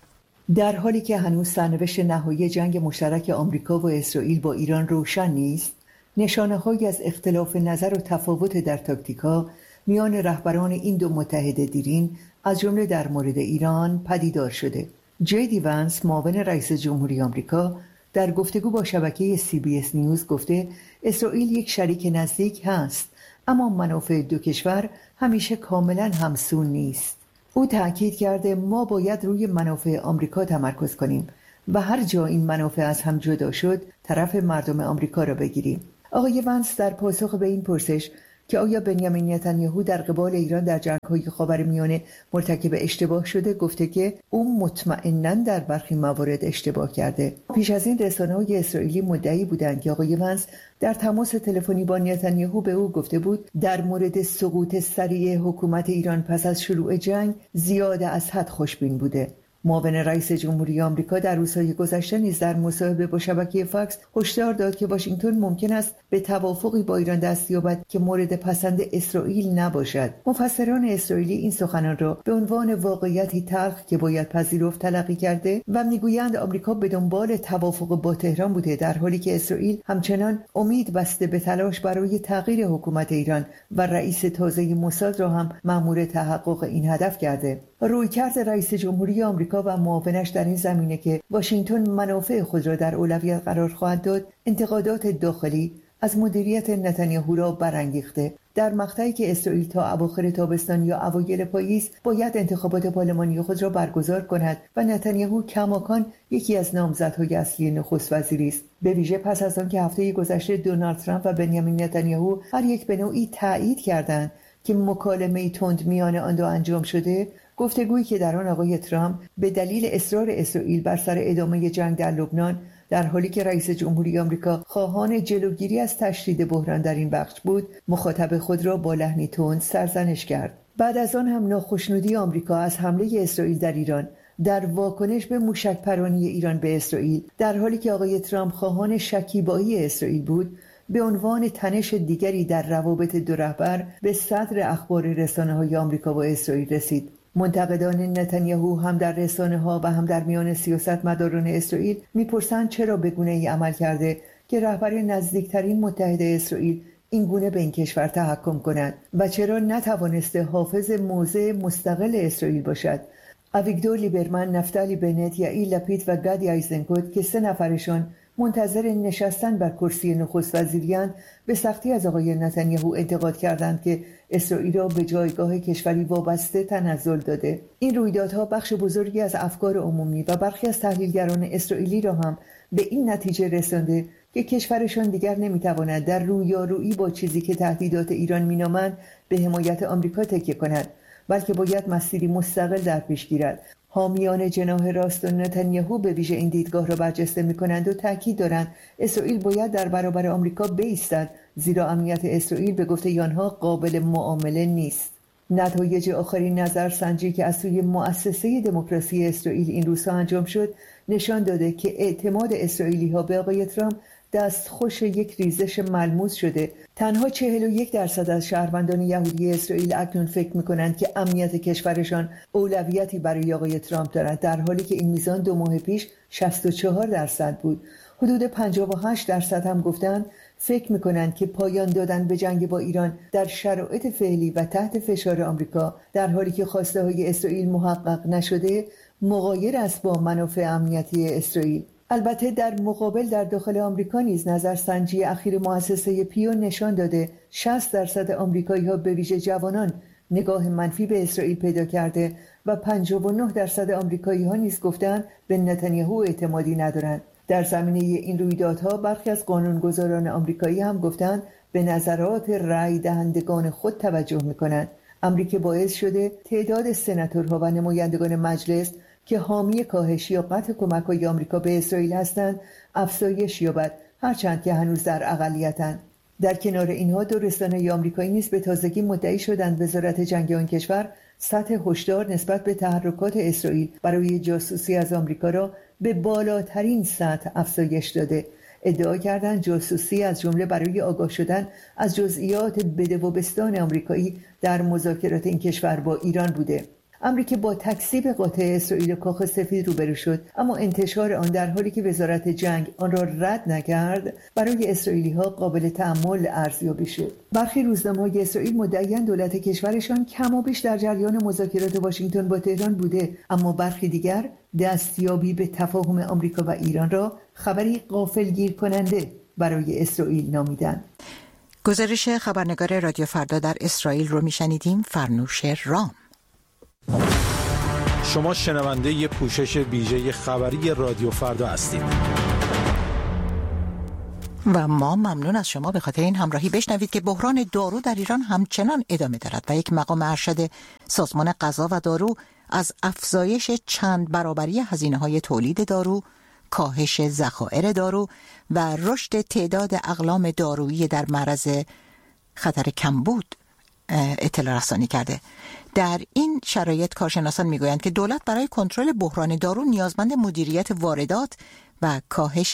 در حالی که هنوز سرنوشت نهایی جنگ مشترک آمریکا و اسرائیل با ایران روشن نیست، نشانه‌هایی از اختلاف نظر و تفاوت در تاکتیک‌ها میان رهبران این دو متحد دیرین از جمله در مورد ایران پدیدار شده. جی دی وانس، معاون رئیس جمهوری آمریکا، در گفتگو با شبکه سی بی اس نیوز گفته اسرائیل یک شریک نزدیک هست، اما منافع دو کشور همیشه کاملا همسون نیست. او تأکید کرده ما باید روی منافع آمریکا تمرکز کنیم و هر جا این منافع از هم جدا شد طرف مردم آمریکا را بگیریم. آقای وانس در پاسخ به این پرسش که آیا بنیامین نتانیاهو در قبال ایران در جنگ‌های خاورمیانه مرتکب اشتباه شده گفته که او مطمئناً در برخی موارد اشتباه کرده. پیش از این رسانه‌های اسرائیلی مدعی بودند که آقای وانس در تماس تلفنی با نتانیاهو به او گفته بود در مورد سقوط سریع حکومت ایران پس از شروع جنگ زیاد از حد خوشبین بوده. معاون رئیس جمهوری آمریکا در روزهای گذشته نیز در مصاحبه با شبکه فاکس هشدار داد که واشنگتن ممکن است به توافقی با ایران دست یابد که مورد پسند اسرائیل نباشد. مفسران اسرائیلی این سخنان را به عنوان واقعیتی تلخ که باید پذیرفت تلقی کرده و میگویند آمریکا به دنبال توافق با تهران بوده، در حالی که اسرائیل همچنان امید بسته به تلاش برای تغییر حکومت ایران و رئیس تازه موساد را هم مأمور تحقق این هدف کرده. رویکرد رئیس جمهوری آمریکا و معاونش در این زمینه که واشنگتن منافع خود را در اولویت قرار خواهد داد، انتقادات داخلی از مدیریت نتانیاهو را برانگیخته. در مقطعی که اسرائیل تا اواخر تابستان یا اوایل پاییز باید انتخابات پارلمانی خود را برگزار کند و نتانیاهو کماکان یکی از نامزدهای اصلی نخست وزیری است، به ویژه پس از آن که هفته گذشته دونالد ترامپ و بنیامین نتانیاهو هر یک به نوعی تایید کردند که مکالمه تند میان آن دو انجام شده. گفتگویی که در آن آقای ترامپ به دلیل اصرار اسرائیل بر سر ادامه جنگ در لبنان، در حالی که رئیس جمهوری آمریکا خواهان جلوگیری از تشدید بحران در این بخش بود، مخاطب خود را با لحنی تند سرزنش کرد. بعد از آن هم ناخشنودی آمریکا از حمله اسرائیل در ایران در واکنش به موشک‌پرانی ایران به اسرائیل، در حالی که آقای ترامپ خواهان شکیبایی اسرائیل بود، به عنوان تنش دیگری در روابط دو رهبر به صدر اخبار رسانه‌های آمریکا و اسرائیل رسید. منتقدان نتانیاهو هم در رسانه‌ها و هم در میان سیاستمداران اسرائیل می‌پرسند چرا به گونه‌ای عمل کرده که رهبر نزدیکترین متحد اسرائیل این گونه به این کشور تحکم کند و چرا نتوانسته حافظ موضع مستقل اسرائیل باشد. اویگدور لیبرمن، نفتالی بنت، یائیر لپید و گادی ایزنکوت که سه نفرشان منتظر نشستن بر کرسی نخست وزیری‌اند، به سختی از آقای نتانیاهو انتقاد کردند که اسرائیل را به جایگاه کشوری وابسته تنزل داده. این رویدادها بخش بزرگی از افکار عمومی و برخی از تحلیلگران اسرائیلی را هم به این نتیجه رسانده که کشورشان دیگر نمیتواند در رویارویی با چیزی که تهدیدات ایران مینامند به حمایت آمریکا تکیه کند، بلکه باید مسیری مستقل در پیش گیرد. حامیان جناح راست و نتانیاهو به ویژه این دیدگاه را برجسته می‌کنند و تاکید دارند اسرائیل باید در برابر آمریکا بایستد، زیرا امنیت اسرائیل به گفته آنها قابل معامله نیست. نتایج آخرین نظرسنجی که از سوی مؤسسه دموکراسی اسرائیل این روزها انجام شد نشان داده که اعتماد اسرائیلی‌ها به آقای ترامپ دستخوش یک ریزش ملموس شده. تنها چهل و یک درصد از شهروندان یهودی اسرائیل اکنون فکر می‌کنند که امنیت کشورشان اولویتی برای آقای ترامپ دارد، در حالی که این میزان دو ماه پیش شصت و چهار درصد بود. حدود پنجاه و هشت درصد هم گفتند فکر می‌کنند که پایان دادن به جنگ با ایران در شرایط فعلی و تحت فشار آمریکا، در حالی که خواسته‌های اسرائیل محقق نشده، مغایر است با منافع امنیتی اسرائیل. البته در مقابل در داخل آمریکا نیز نظرسنجی اخیر مؤسسه پیو نشان داده شصت درصد آمریکایی‌ها به ویژه جوانان نگاه منفی به اسرائیل پیدا کرده و پنجاه و نه درصد آمریکایی‌ها نیز گفتند به نتانیاهو اعتمادی ندارند. در زمینه این رویدادها برخی از قانونگذاران آمریکایی هم گفتند به نظرات رأی دهندگان خود توجه می‌کنند، امری که باعث شده تعداد سناتورها و نمایندگان مجلس که حامی کاهش یا قطع کمک‌های آمریکا به اسرائیل هستند افزایش یابد، هرچند که هنوز در اقلیتند. در کنار اینها دو رسانه آمریکایی نیز به تازگی مدعی شدند وزارت جنگ آن کشور سطح هشدار نسبت به تحرکات اسرائیل برای جاسوسی از آمریکا را به بالاترین سطح افزایش داده. ادعا کردند جاسوسی از جمله برای آگاه شدن از جزئیات بده و بستان آمریکایی در مذاکرات این کشور با ایران بوده. امری که با تکذیب قاطع اسرائیل و کاخ سفید روبرو شد، اما انتشار آن در حالی که وزارت جنگ آن را رد نکرد برای اسرائیلی‌ها قابل تأمل ارزیابی شد. برخی روزنامه‌های اسرائیل مدعی‌اند دولت کشورشان کم و بیش در جریان مذاکرات واشنگتن با تهران بوده، اما برخی دیگر دستیابی به تفاهم آمریکا و ایران را خبری غافلگیر کننده برای اسرائیل نامیدند. گزارش خبرنگار رادیو فردا در اسرائیل رو میشنیدیم. فرنوش رام. شما شنونده ی پوشش ویژه خبری رادیو فردا هستید و ما ممنون از شما به خاطر این همراهی. بشنوید که بحران دارو در ایران همچنان ادامه دارد و یک مقام ارشد سازمان غذا و دارو از افزایش چند برابری هزینه‌های تولید دارو، کاهش ذخایر دارو و رشد تعداد اقلام دارویی در معرض خطر کمبود اطلاع رسانی کرده. در این شرایط کارشناسان میگویند که دولت برای کنترل بحران دارو نیازمند مدیریت واردات و کاهش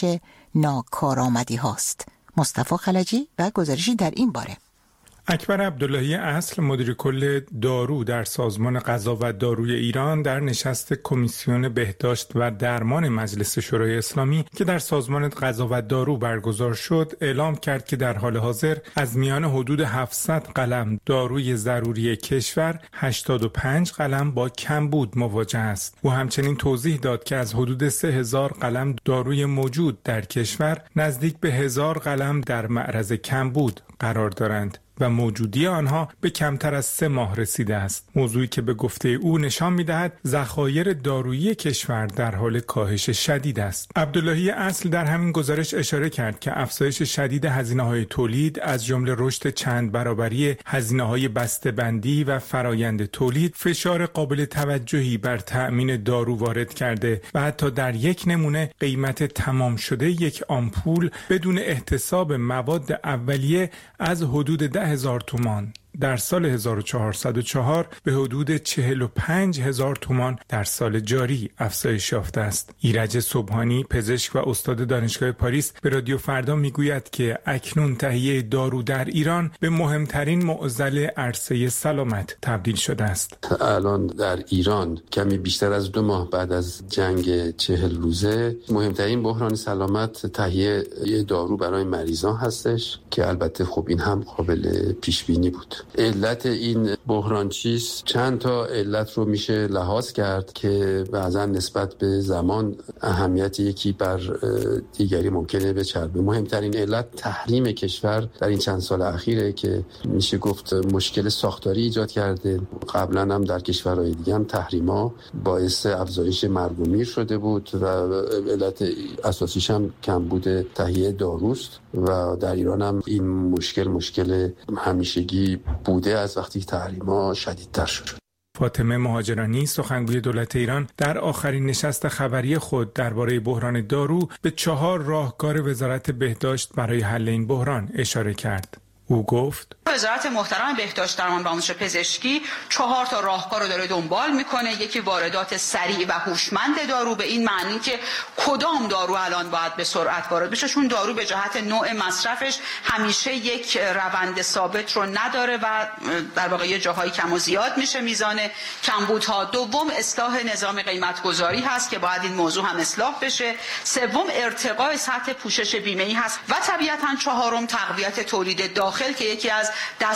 ناکارآمدی هاست. مصطفی خلجی و گزارشی در این باره. اکبر عبداللهی اصل مدیر کل دارو در سازمان غذا و داروی ایران در نشست کمیسیون بهداشت و درمان مجلس شورای اسلامی که در سازمان غذا و دارو برگزار شد اعلام کرد که در حال حاضر از میان حدود هفتصد قلم داروی ضروری کشور هشتاد و پنج قلم با کمبود مواجه است. او همچنین توضیح داد که از حدود سه هزار قلم داروی موجود در کشور نزدیک به هزار قلم در معرض کمبود قرار دارند و موجودی آنها به کمتر از سه ماه رسیده است. موضوعی که به گفته او نشان می‌دهد ذخایر دارویی کشور در حال کاهش شدید است. عبداللهی اصل در همین گزارش اشاره کرد که افزایش شدید هزینه‌های تولید از جمله رشد چند برابری هزینه‌های بسته‌بندی و فرایند تولید فشار قابل توجهی بر تأمین دارو وارد کرده و حتی در یک نمونه قیمت تمام شده یک آمپول بدون احتساب مواد اولیه از حدود ده هزار تومان در سال هزار و چهارصد و چهار به حدود چهل و پنج هزار تومان در سال جاری افزایش یافته است. ایرج صبحانی، پزشک و استاد دانشگاه پاریس، به رادیو فردا میگوید که اکنون تهیه دارو در ایران به مهمترین معضل عرصه سلامت تبدیل شده است. الان در ایران کمی بیشتر از دو ماه بعد از جنگ چهل روزه مهمترین بحران سلامت تهیه دارو برای مریضان هستش که البته خب این هم قابل پیش بینی بود. علت این بحران چیست؟ چند تا علت رو میشه لحاظ کرد که بعضا نسبت به زمان اهمیت یکی بر دیگری ممکنه بچربه. مهمترین علت تحریم کشور در این چند سال اخیره که میشه گفت مشکل ساختاری ایجاد کرده. قبلا هم در کشورهای دیگه هم تحریما باعث افزایش مرگ و میر شده بود و علت اساسیش هم کمبود تهیه داروست و در ایران هم این مشکل مشکل همیشگی بوده از وقتی تحریما شدیدتر شد. فاطمه مهاجرانی، سخنگوی دولت ایران، در آخرین نشست خبری خود درباره بحران دارو به چهار راهکار وزارت بهداشت برای حل این بحران اشاره کرد. او گفت وزارت محترم بهداشت درمان و آموزش پزشکی چهار تا راهکار رو داره دنبال میکنه. یکی واردات سریع و هوشمند دارو، به این معنی که کدام دارو الان باید به سرعت وارد بشه، چون دارو به جهت نوع مصرفش همیشه یک روند ثابت رو نداره و در واقع یه جاهای کم و زیاد میشه میزان کمبودها. دوم اصلاح نظام قیمت گذاری هست که باید این موضوع هم اصلاح بشه. سوم ارتقاء سطح پوشش بیمه‌ای هست و طبیعتاً چهارم تقویت تولید داخل که یکی از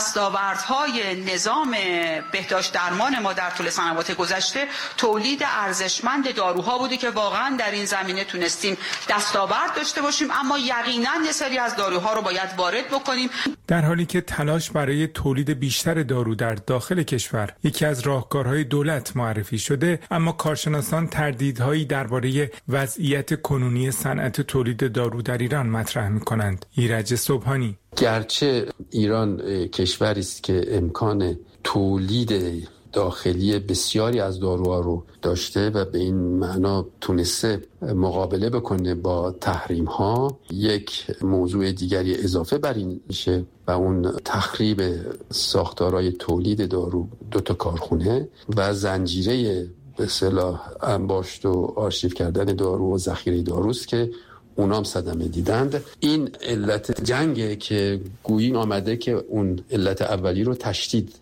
دستاوردهای نظام بهداشت درمان ما در طول سنوات گذشته تولید ارزشمند داروها بوده که واقعا در این زمینه تونستیم دستاورد داشته باشیم، اما یقینا یه سری از داروها رو باید وارد بکنیم. در حالی که تلاش برای تولید بیشتر دارو در داخل کشور یکی از راهکارهای دولت معرفی شده، اما کارشناسان تردیدهایی درباره وضعیت کنونی صنعت تولید دارو در ایران مطرح می‌کنند. ایرج صبحانی: گرچه ایران کشوری است که امکان تولید داخلی بسیاری از داروها رو داشته و به این معنا تونسته مقابله بکنه با تحریم ها، یک موضوع دیگری اضافه بر این میشه و اون تخریب ساختارهای تولید دارو، دو تا کارخونه و زنجیره به اصطلاح انباشت و آرشیو کردن دارو و ذخیره داروست که اونام صدمه دیدند. این علت جنگه که گویی آمده که اون علت اولی رو تشدید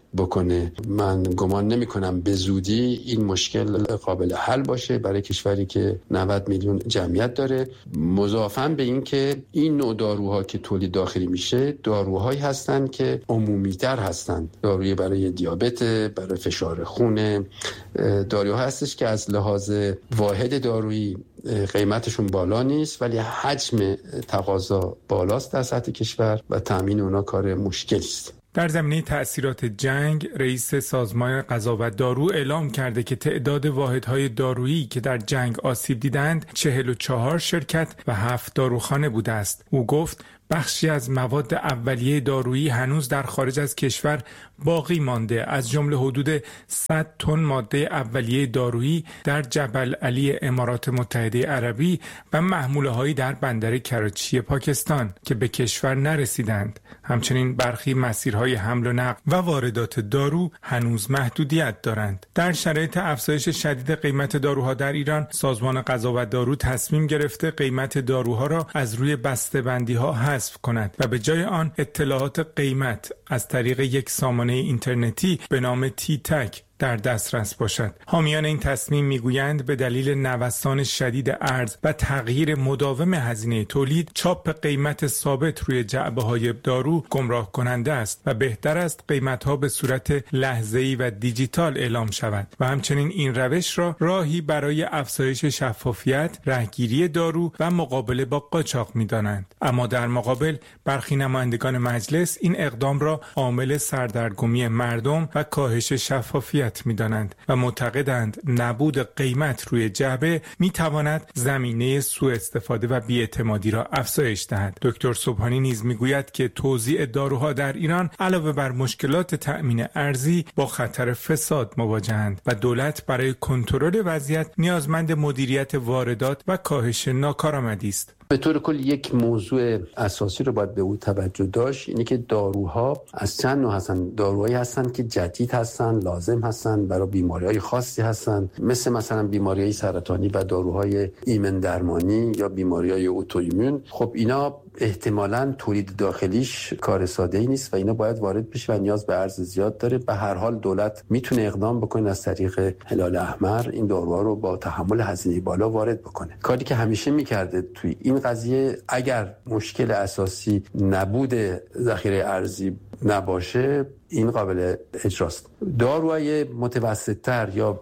بکنه. من گمان نمی کنم به زودی این مشکل قابل حل باشه برای کشوری که نود میلیون جمعیت داره. مضافاً به این که این نوع داروها که تولید داخلی میشه داروهایی هستند که عمومی‌تر هستند. داروی برای دیابت، برای فشار خون، داروها هستش که از لحاظ واحد دارویی قیمتشون بالا نیست ولی حجم تقاضا بالاست در سطح کشور و تامین اونا کار مشکلی است. در زمینه تأثیرات جنگ، رئیس سازمان غذا و دارو اعلام کرده که تعداد واحدهای دارویی که در جنگ آسیب دیدند چهل و چهار شرکت و هفت داروخانه بوده است. او گفت بخشی از مواد اولیه دارویی هنوز در خارج از کشور باقی مانده، از جمله حدود صد تن ماده اولیه دارویی در جبل علی امارات متحده عربی و محموله‌هایی در بندر کراچی پاکستان که به کشور نرسیدند. همچنین برخی مسیرهای حمل و نقل و واردات دارو هنوز محدودیت دارند. در شرایط افزایش شدید قیمت داروها در ایران، سازمان غذا و دارو تصمیم گرفته قیمت داروها را از روی بسته‌بندی‌ها حذف کند و به جای آن اطلاعات قیمت از طریق یک سامانه اینترنتی به نام تی تک در دسترس باشد. حامیان این تصمیم میگویند به دلیل نوسان شدید ارز و تغییر مداوم هزینه تولید، چاپ قیمت ثابت روی جعبه‌های دارو گمراه کننده است و بهتر است قیمت‌ها به صورت لحظه‌ای و دیجیتال اعلام شود و همچنین این روش را راهی برای افزایش شفافیت، رهگیری دارو و مقابله با قاچاق می‌دانند. اما در مقابل برخی نمایندگان مجلس این اقدام را عامل سردرگمی مردم و کاهش شفافیت می‌دانند و معتقدند نبود قیمت روی جعبه می‌تواند زمینه سوء استفاده و بی‌اعتمادی را افزایش دهد. دکتر سبحانی نیز می‌گوید که توزیع داروها در ایران علاوه بر مشکلات تأمین ارزی با خطر فساد مواجهند و دولت برای کنترل وضعیت نیازمند مدیریت واردات و کاهش ناکارآمدی است. به طور کل یک موضوع اساسی رو باید به او توجه داشت، اینه که داروها از چند نوع هستن. داروهایی هستن که جدید هستن، لازم هستن، برای بیماری‌های خاصی هستن، مثل مثلا بیماری‌های سرطانی و داروهای ایمن درمانی یا بیماری‌های اوتوایمون. خب اینا احتمالاً تولید داخلیش کار ساده‌ای نیست و اینا باید وارد بشه و نیاز به ارز زیاد داره. به هر حال دولت میتونه اقدام بکنه از طریق هلال احمر این داروها رو با تحمل هزینه بالا وارد بکنه. کاری که همیشه میکرده توی این قضیه، اگر مشکل اساسی نبود ذخیره ارزی نباشه این قابل اجراست. داروهای متوسط‌تر یا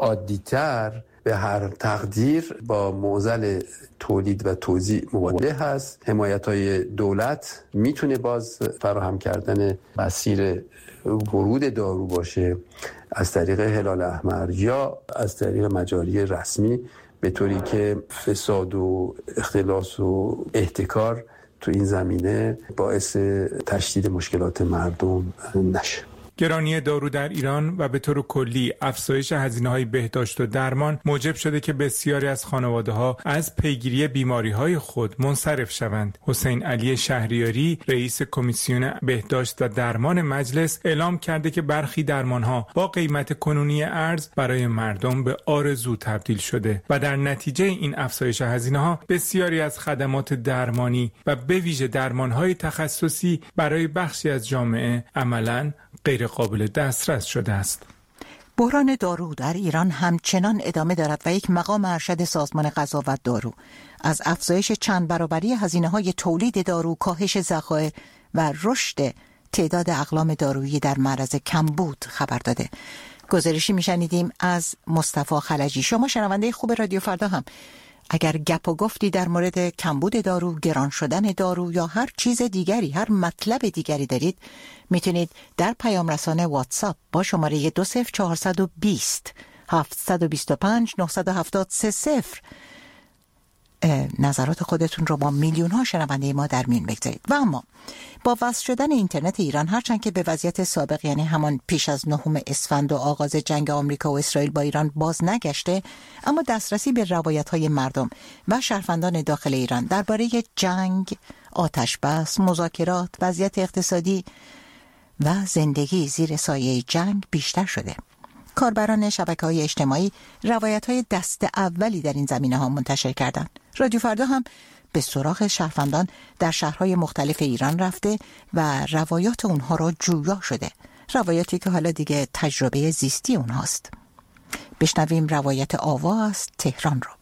عادی‌تر به هر تقدیر با معضل تولید و توزیع مواجه هست. حمایت‌های دولت میتونه باز فراهم کردن مسیر ورود دارو باشه از طریق هلال احمر یا از طریق مجاری رسمی، به طوری که فساد و اختلاس و احتکار تو این زمینه باعث تشدید مشکلات مردم نشه. گرانی دارو در ایران و به طور کلی افزایش هزینه‌های بهداشت و درمان موجب شده که بسیاری از خانواده‌ها از پیگیری بیماری‌های خود منصرف شوند. حسین علی شهریاری، رئیس کمیسیون بهداشت و درمان مجلس، اعلام کرده که برخی درمان‌ها با قیمت کنونی ارز برای مردم به آرزو تبدیل شده و در نتیجه این افزایش هزینه‌ها بسیاری از خدمات درمانی و به ویژه درمان‌های تخصصی برای بخشی از جامعه عملاً غیر قابل دسترس شده است. بحران دارو در ایران همچنان ادامه دارد و یک مقام ارشد سازمان غذا و دارو از افزایش چند برابری هزینه‌های تولید دارو، کاهش ذخایر و رشد تعداد اقلام دارویی در معرض کمبود خبر داده. گزارشی میشنیدیم از مصطفی خلجی. شما شنونده خوب رادیو فردا هم اگر گپ و گفتی در مورد کمبود دارو، گران شدن دارو یا هر چیز دیگری، هر مطلب دیگری دارید، میتونید در پیام رسانه واتساپ با شماره دو صفر چهارصد و بیست هفتصد و بیست و پنج نهصد و هفتاد سه صفر نظرات خودتون رو با میلیون ها شنونده ما در میون بگذارید. و اما با وصل شدن اینترنت ایران، هرچند که به وضعیت سابق یعنی همان پیش از نهم اسفند و آغاز جنگ آمریکا و اسرائیل با ایران باز نگشته، اما دسترسی به روایت‌های مردم و شهروندان داخل ایران درباره جنگ، آتش بس، مذاکرات، وضعیت اقتصادی و زندگی زیر سایه جنگ بیشتر شده. کاربران شبکه‌های اجتماعی روایت‌های دست اولی در این زمینه‌ها منتشر کردند. رادیو فردا هم به سراغ شهروندان در شهرهای مختلف ایران رفته و روایات اونها را جویا شده. روایتی که حالا دیگه تجربه زیستی اونهاست. بشنویم روایت آوا از تهران رو.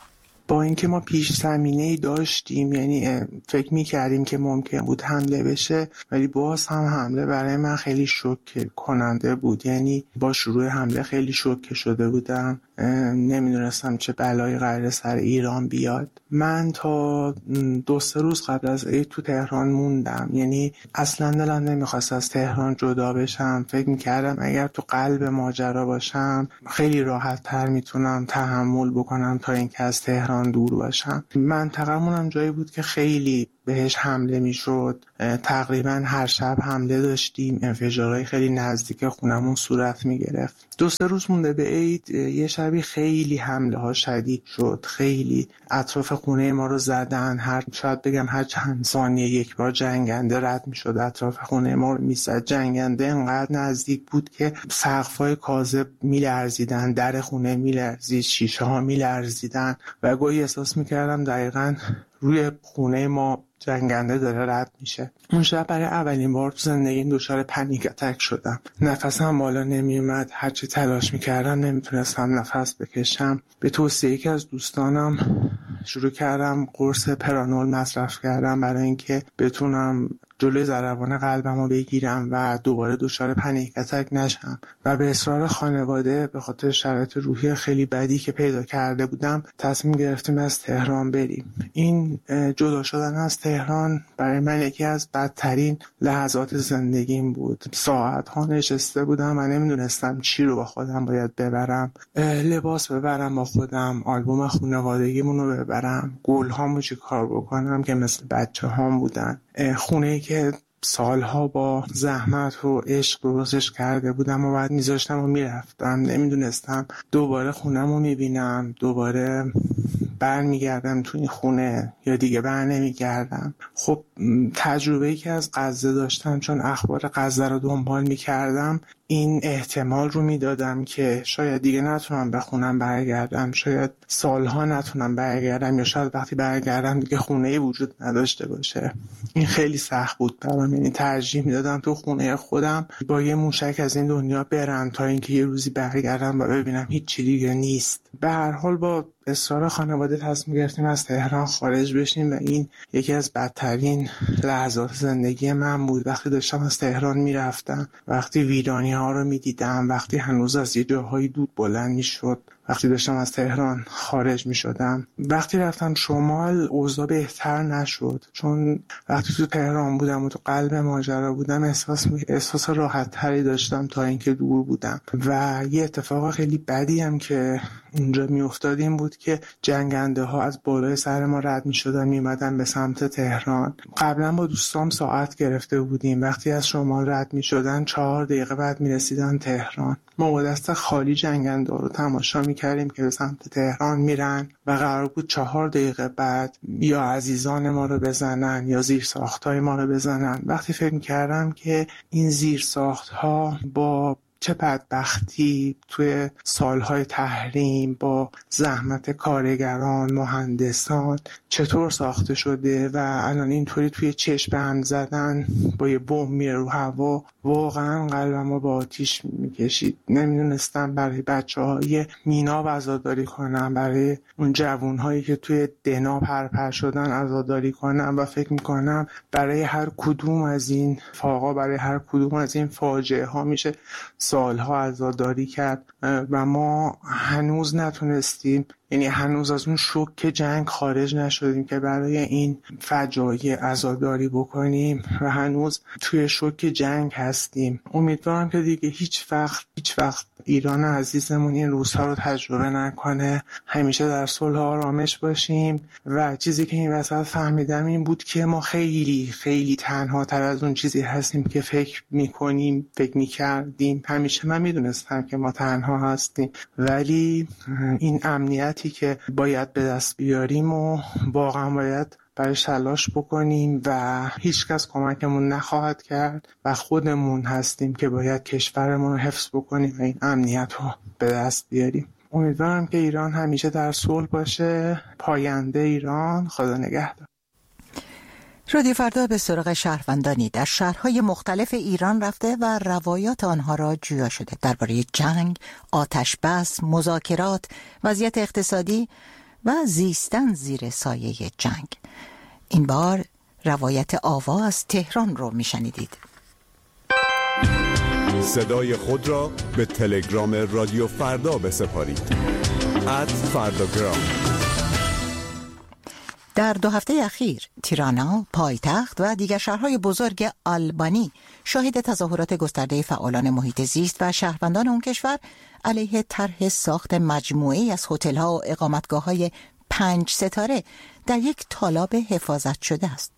با اینکه ما پیش زمینه‌ای داشتیم، یعنی فکر می‌کردیم که ممکن بود حمله بشه، ولی باز هم حمله برای من خیلی شوکه کننده بود. یعنی با شروع حمله خیلی شوکه شده بودم، نمیدونستم چه بلایی قراره سر ایران بیاد. من تا دو سه روز قبل از عید تو تهران موندم، یعنی اصلا دلم نمیخواست از تهران جدا بشم. فکر میکردم اگر تو قلب ماجرا باشم خیلی راحت تر میتونم تحمل بکنم تا اینکه از تهران دور باشم. منطقمونم جایی بود که خیلی بهش حمله میشد، تقریبا هر شب حمله داشتیم، انفجارهای خیلی نزدیک خونمون صورت میگرفت. دو سه روز مونده به عید یه شبی خیلی حمله ها شدید شد، خیلی اطراف خونه ما رو زدن، هر شاید بگم هر چند ثانیه یک بار جنگنده رد میشد اطراف خونه ما رو میزد. جنگنده انقدر نزدیک بود که سقف‌های کاذب میلرزیدن، در خونه میلرزید، شیشه ها میلرزیدن و گاهی احساس میکردم دقیقاً روی خونه ما جنگنده داره رد میشه. اون شب برای اولین بار تو زندگیم دچار پنیک اتک شدم. نفسم بالا نمیومد، هرچی تلاش میکردم نمیتونستم نفس بکشم. به توصیه یکی از دوستانم شروع کردم قرص پرانول مصرف کردم برای اینکه بتونم جلوی ضربان قلبمو بگیرم و دوباره دچار پنیک اتک نشم. و به اصرار خانواده به خاطر شرایط روحی خیلی بدی که پیدا کرده بودم تصمیم گرفتیم از تهران بریم. این جدا شدن از تهران برای من یکی از بدترین لحظات زندگیم بود. ساعت ها نشسته بودم و نمیدونستم چی رو با خودم باید ببرم. لباس ببرم با خودم، آلبوم خانوادگیمون رو ببرم، گل هامو چی کار بکنم که مثل بچه هام بودن، خونه که سالها با زحمت و عشق درستش کرده بودم و بعد میذاشتم و میرفتم. نمیدونستم دوباره خونم رو میبینم، دوباره بر میگردم تو این خونه یا دیگه بر نمیگردم. خب تجربه‌ای که از غزه داشتم، چون اخبار غزه رو دنبال میکردم، این احتمال رو میدادم که شاید دیگه نتونم به خونم برگردم، شاید سالها نتونم برگردم، یا شاید وقتی برگردم دیگه خونه‌ای وجود نداشته باشه. این خیلی سخت بود برام، یعنی ترجیح میدادم تو خونه خودم با یه موشک از این دنیا برم تا اینکه یه روزی برگردم و ببینم هیچ چیزی دیگه نیست. به هر حال با اصرار خانواده تصمیم گرفتیم از تهران خارج بشیم و این یکی از بدترین لحظات زندگی من بود. وقتی داشتم از تهران میرفتم، وقتی ویرانی ها رو میدیدم، وقتی هنوز از یه جاهای دود بلند میشد، وقتی داشتم از تهران خارج می شدم. وقتی رفتم شمال اوضاع بهتر نشد، چون وقتی تو تهران بودم و تو قلب ماجرا بودم احساس احساس راحت تری داشتم تا اینکه دور بودم. و یه اتفاق خیلی بدی هم که اونجا می افتاد این بود که جنگنده ها از بالای سر ما رد می شدن، می اومدن به سمت تهران. قبلا با دوستام ساعت گرفته بودیم، وقتی از شمال رد می شدن چهار دقیقه بعد می رسیدن تهران. ما با دست خالی جنگنده رو تماشا می کردیم که به سمت تهران میرن و قرار بود چهار دقیقه بعد یا عزیزان ما رو بزنن یا زیر ساختای ما رو بزنن. وقتی فکر می‌کردم که این زیر ساخت‌ها با چه بدبختی توی سالهای تحریم با زحمت کارگران، مهندسان چطور ساخته شده و الان اینطوری توی چشم به هم زدن با یه بمب میره رو هوا، واقعا قلبمو با آتیش میکشید. نمیدونستم برای بچه‌های میناب عزاداری کنم، برای اون جوانهایی که توی دنا پرپر شدن عزاداری کنم و فکر میکنم برای هر کدوم از این فاقا، برای هر کدوم از این فاجعه ها میشه سالها عزاداری کرد و ما هنوز نتونستیم، یعنی هنوز از اون شوک جنگ خارج نشدیم که برای این فجایع عزاداری بکنیم و هنوز توی شوک جنگ هستیم. امیدوارم که دیگه هیچ وقت هیچ وقت ایران عزیزمون این روزها رو تجربه نکنه، همیشه در صلح و آرامش باشیم. و چیزی که این وسط فهمیدم این بود که ما خیلی خیلی تنها تر از اون چیزی هستیم که فکر میکنیم، فکر میکردیم. همیشه من میدونستم که ما تنها هستیم، ولی این امنیتی که باید به دست بیاریم و واقعا باید برایش تلاش بکنیم و هیچ کس کمکمون نخواهد کرد و خودمون هستیم که باید کشورمون رو حفظ بکنیم و این امنیت رو به دست بیاریم. امیدوارم که ایران همیشه در صلح باشه. پاینده ایران. خدا نگهدار. رادیو فردا به سراغ شهروندانی در شهرهای مختلف ایران رفته و روایات آنها را جویا شده درباره جنگ، آتش بس، مذاکرات، وضعیت اقتصادی و زیستن زیر سایه جنگ. این بار روایت آوا از تهران رو میشنیدید. صدای خود را به تلگرام رادیو فردا بسپارید. ات فرداگرام. در دو هفته اخیر تیرانا، پایتخت و دیگر شهرهای بزرگ آلبانی شاهد تظاهرات گسترده فعالان محیط زیست و شهروندان اون کشور علیه طرح ساخت مجموعه‌ای از هتل‌ها و اقامتگاه‌های پنج ستاره در یک تالاب حفاظت شده است.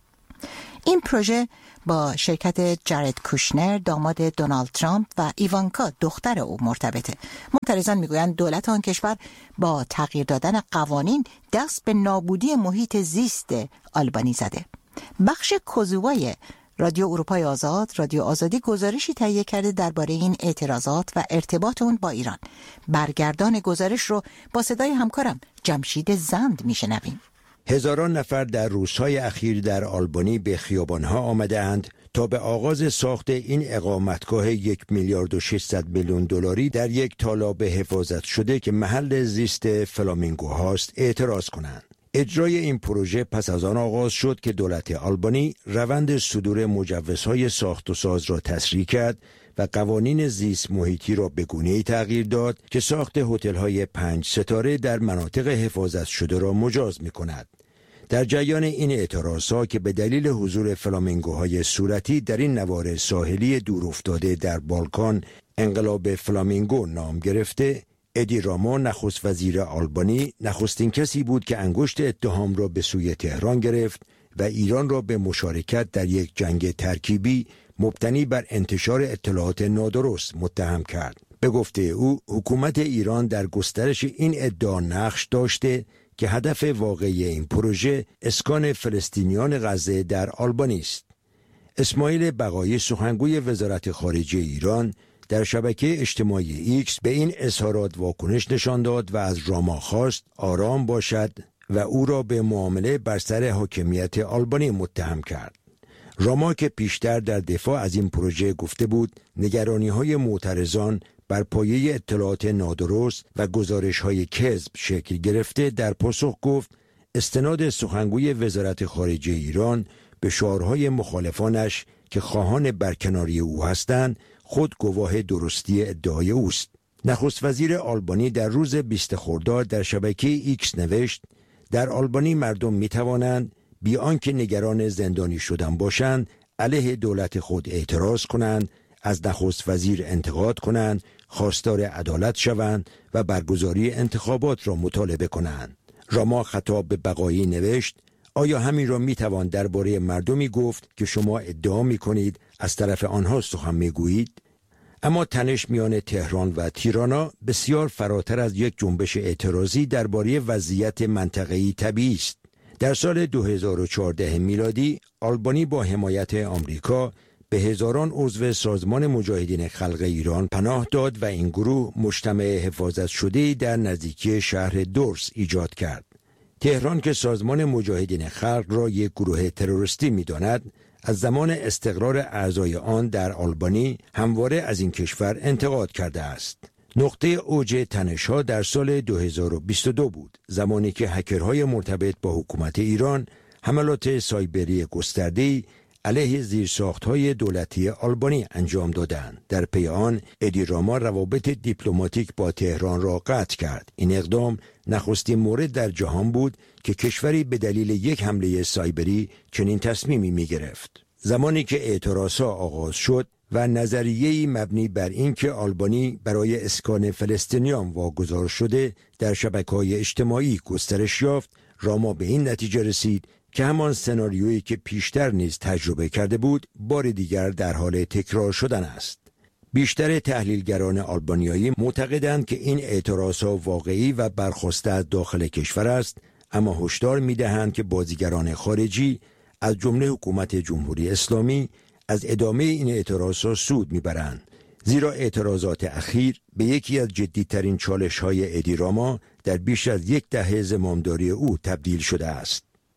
این پروژه با شرکت جارد کوشنر داماد دونالد ترامپ و ایوانکا دختر او مرتبطه. معترضان میگویند دولت آن کشور با تغییر دادن قوانین دست به نابودی محیط زیست آلبانی زده. بخش کوزوای رادیو اروپای آزاد، رادیو آزادی گزارشی تهیه کرده درباره این اعتراضات و ارتباط اون با ایران. برگردان گزارش رو با صدای همکارم جمشید زند میشنویم. هزاران نفر در روزهای اخیر در آلبانی به خیابانها آمده‌اند تا به آغاز ساخت این اقامتگاه یک میلیارد و ششصد میلیون دلاری در یک تالاب حفاظت شده که محل زیست فلامینگو هاست اعتراض کنند. اجرای این پروژه پس از آن آغاز شد که دولت آلبانی روند صدور مجوزهای ساخت و ساز را تسریع کرد و قوانین زیست محیطی را به گونه‌ای تغییر داد که ساخت هتل‌های پنج ستاره در مناطق حفاظت شده را مجاز می‌کند. در جریان این اعتراضها که به دلیل حضور فلامینگوهای صورتی در این نوار ساحلی دورافتاده در بالکان انقلاب فلامینگو نام گرفته، ادی راما نخست وزیر آلبانی نخستین کسی بود که انگشت اتهام را به سوی تهران گرفت و ایران را به مشارکت در یک جنگ ترکیبی مبتنی بر انتشار اطلاعات نادرست متهم کرد. به گفته او، حکومت ایران در گسترش این ادعا نقش داشته که هدف واقعی این پروژه اسکان فلسطینیان غزه در آلبانی است. اسماعیل بقایی، سخنگوی وزارت خارجه ایران، در شبکه اجتماعی ایکس به این اظهارات واکنش نشان داد و از راما خواست آرام باشد و او را به معامله بر سر حاکمیت آلبانی متهم کرد. راما که پیشتر در دفاع از این پروژه گفته بود نگرانی‌های معترضان بر پایه اطلاعات نادرست و گزارش‌های کذب شکل گرفته، در پاسخ گفت استناد سخنگوی وزارت خارجه ایران به شعارهای مخالفانش که خواهان برکناری او هستند خود گواه درستی ادعای اوست. نخست وزیر آلبانی در روز بیست خرداد در شبکه ایکس نوشت در آلبانی مردم می توانند بی آنکه نگران زندانی شدن باشند علیه دولت خود اعتراض کنند، از نخست وزیر انتقاد کنند، خواستار عدالت شوند و برگزاری انتخابات را مطالبه کنند. راما خطاب به بقایی نوشت آیا همین را می توان درباره مردمی گفت که شما ادعا می کنید از طرف آنها سخن می گویید؟ اما تنش میان تهران و تیرانا بسیار فراتر از یک جنبش اعتراضی درباره وضعیت منطقه‌ای طبیعی است. در سال دو هزار و چهارده میلادی آلبانی با حمایت آمریکا به هزاران عضو سازمان مجاهدین خلق ایران پناه داد و این گروه مجتمع حفاظت شده‌ای در نزدیکی شهر دورس ایجاد کرد. تهران که سازمان مجاهدین خلق را یک گروه تروریستی می‌داند، از زمان استقرار اعضای آن در آلبانی همواره از این کشور انتقاد کرده است. نقطه اوج تنش‌ها در سال دو هزار و بیست و دو بود، زمانی که هکرهای مرتبط با حکومت ایران حملات سایبری گسترده‌ای علیه زیرساخت‌های دولتی آلبانی انجام دادند. در پی آن ادی راما روابط دیپلماتیک با تهران را قطع کرد. این اقدام نخستین مورد در جهان بود که کشوری به دلیل یک حمله سایبری چنین تصمیمی می‌گرفت. زمانی که اعتراضها آغاز شد و نظریه‌ای مبنی بر این که آلبانی برای اسکان فلسطینیان واگذار شده در شبکه‌های اجتماعی گسترش یافت، راما به این نتیجه رسید که همان سناریویی که پیشتر نیز تجربه کرده بود بار دیگر در حال تکرار شدن است. بیشتر تحلیلگران آلبانیایی معتقدند که این اعتراضها واقعی و برخاسته از داخل کشور است، اما هشدار می‌دهند که بازیگران خارجی از جمله حکومت جمهوری اسلامی از ادامه این اعتراضها سود می‌برند، زیرا اعتراضات اخیر به یکی از جدی‌ترین چالش‌های ادی راما در بیش از یک دهه زمامداری او تبدیل شده است.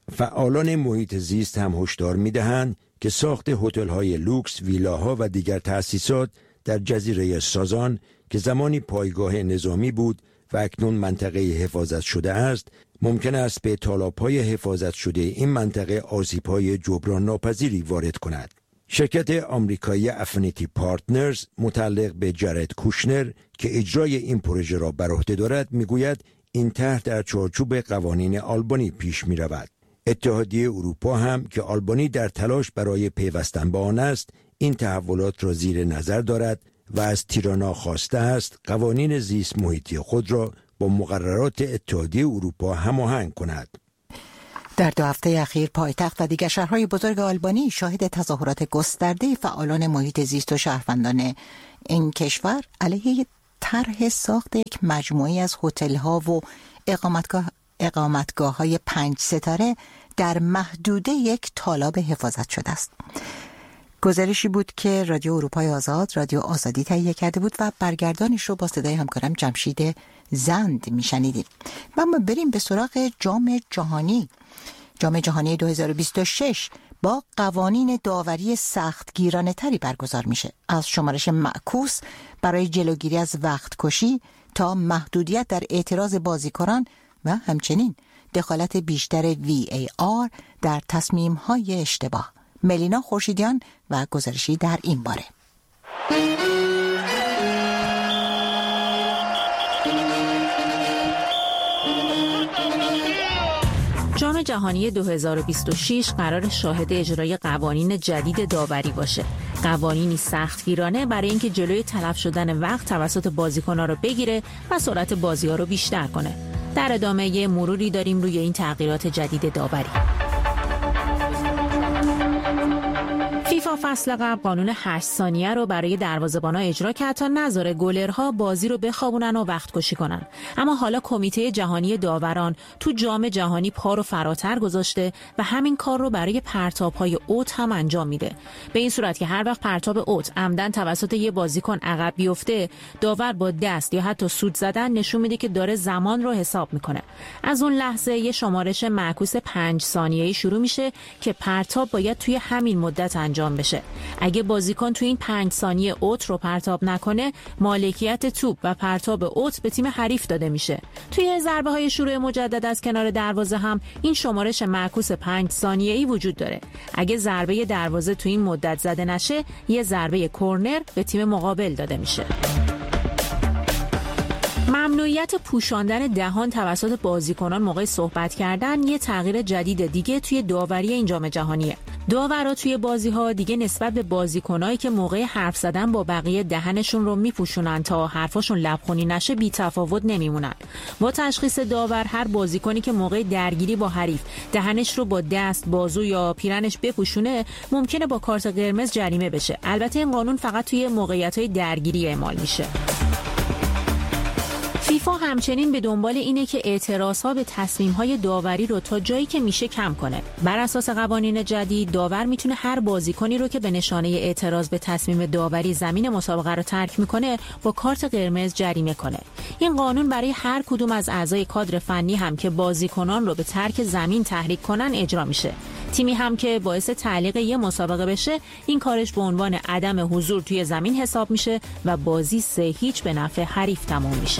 فعالان محیط زیست هم هشدار می‌دهند که ساخت هتل‌های لوکس، ویلاها و دیگر تأسیسات در جزیره سازان که زمانی پایگاه نظامی بود و اکنون منطقه حفاظت شده است، ممکن است به تالاب‌های حفاظت شده این منطقه آسیب‌های جبران ناپذیری وارد کند. شرکت آمریکایی افینیتی پارتنرز متعلق به جرد کوشنر که اجرای این پروژه را بر عهده دارد میگوید این طرح در چارچوب قوانین آلبانی پیش می رود. اتحادیه اروپا هم که آلبانی در تلاش برای پیوستن به آن است این تحولات را زیر نظر دارد و از تیرانا خواسته است قوانین زیست محیطی خود را با مقررات اتحادیه اروپا هماهنگ کند. در دو هفته اخیر پایتخت و دیگر شهرهای بزرگ آلبانی شاهد تظاهرات گسترده فعالان محیط زیست و شهروندان این کشور علیه طرح ساخت یک مجموعه از هتل‌ها و اقامتگاه اقامتگاه‌های پنج ستاره در محدوده یک تالاب حفاظت شده است. گزارشی بود که رادیو اروپای آزاد، رادیو آزادی تهیه کرده بود و برگردانش رو با صدای همکارم جمشید زند میشنیدیم. و اما بریم به سراغ جام جهانی. جام جهانی دو هزار و بیست و شش با قوانین داوری سختگیرانه تری برگزار میشه. از شمارش معکوس برای جلوگیری از وقت کشی تا محدودیت در اعتراض بازیکنان و همچنین دخالت بیشتر وی ای آر در تصمیم‌های اشتباه. ملینا خورشیدیان و گزارشی در این باره. جام جهانی دو هزار و بیست و شش قرار شاهد اجرای قوانین جدید داوری باشه. قوانینی سختگیرانه برای اینکه جلوی تلف شدن وقت توسط بازیکن‌ها رو بگیره و سرعت بازی‌ها رو بیشتر کنه. در ادامه یه مروری داریم روی این تغییرات جدید داوری. فیفا فصل قبل قانون هشت ثانیه رو برای دروازه‌بان‌ها اجرا کرد تا نذاره گلرها بازی رو بخوابونن و وقت کشی کنن. اما حالا کمیته جهانی داوران تو جام جهانی پا رو فراتر گذاشته و همین کار رو برای پرتاب‌های اوت هم انجام میده. به این صورت که هر وقت پرتاب اوت عمدن توسط یه بازیکن عقب بیفته، داور با دست یا حتی سوت زدن نشون میده که داره زمان رو حساب میکنه. از اون لحظه یه شمارش معکوس پنج ثانیه‌ای شروع میشه که پرتاب باید توی همین مدت انجام بشه. اگه بازیکن تو این پنج ثانیه اوت رو پرتاب نکنه، مالکیت توپ و پرتاب اوت به تیم حریف داده میشه. توی ضربه های شروع مجدد از کنار دروازه هم این شمارش معکوس پنج ثانیه‌ای وجود داره. اگه ضربه دروازه تو این مدت زده نشه، یه ضربه کرنر به تیم مقابل داده میشه. ممنوعیت پوشاندن دهان توسط بازیکنان موقع صحبت کردن یه تغییر جدید دیگه توی داوری این جام جهانیه. داورا توی بازی‌ها دیگه نسبت به بازیکنایی که موقع حرف زدن با بقیه دهنشون رو میپوشونن تا حرفاشون لبخونی نشه بی تفاوت نمیمونن. با تشخیص داور هر بازیکنی که موقع درگیری با حریف دهنش رو با دست، بازو یا پیرنش بپوشونه ممکنه با کارت قرمز جریمه بشه. البته این قانون فقط توی موقعیت‌های درگیری اعمال میشه. فیفا همچنین به دنبال اینه که اعتراضها به تصمیم‌های داوری رو تا جایی که میشه کم کنه. بر اساس قوانین جدید، داور میتونه هر بازیکنی رو که به نشانه اعتراض به تصمیم داوری زمین مسابقه رو ترک میکنه با کارت قرمز جریمه کنه. این قانون برای هر کدوم از اعضای کادر فنی هم که بازیکنان رو به ترک زمین تحریک کنن اجرا میشه. تیمی هم که باعث تعلیق یه مسابقه بشه، این کارش به عنوان عدم حضور توی زمین حساب میشه و بازی سه هیچ به نفع حریف تموم میشه.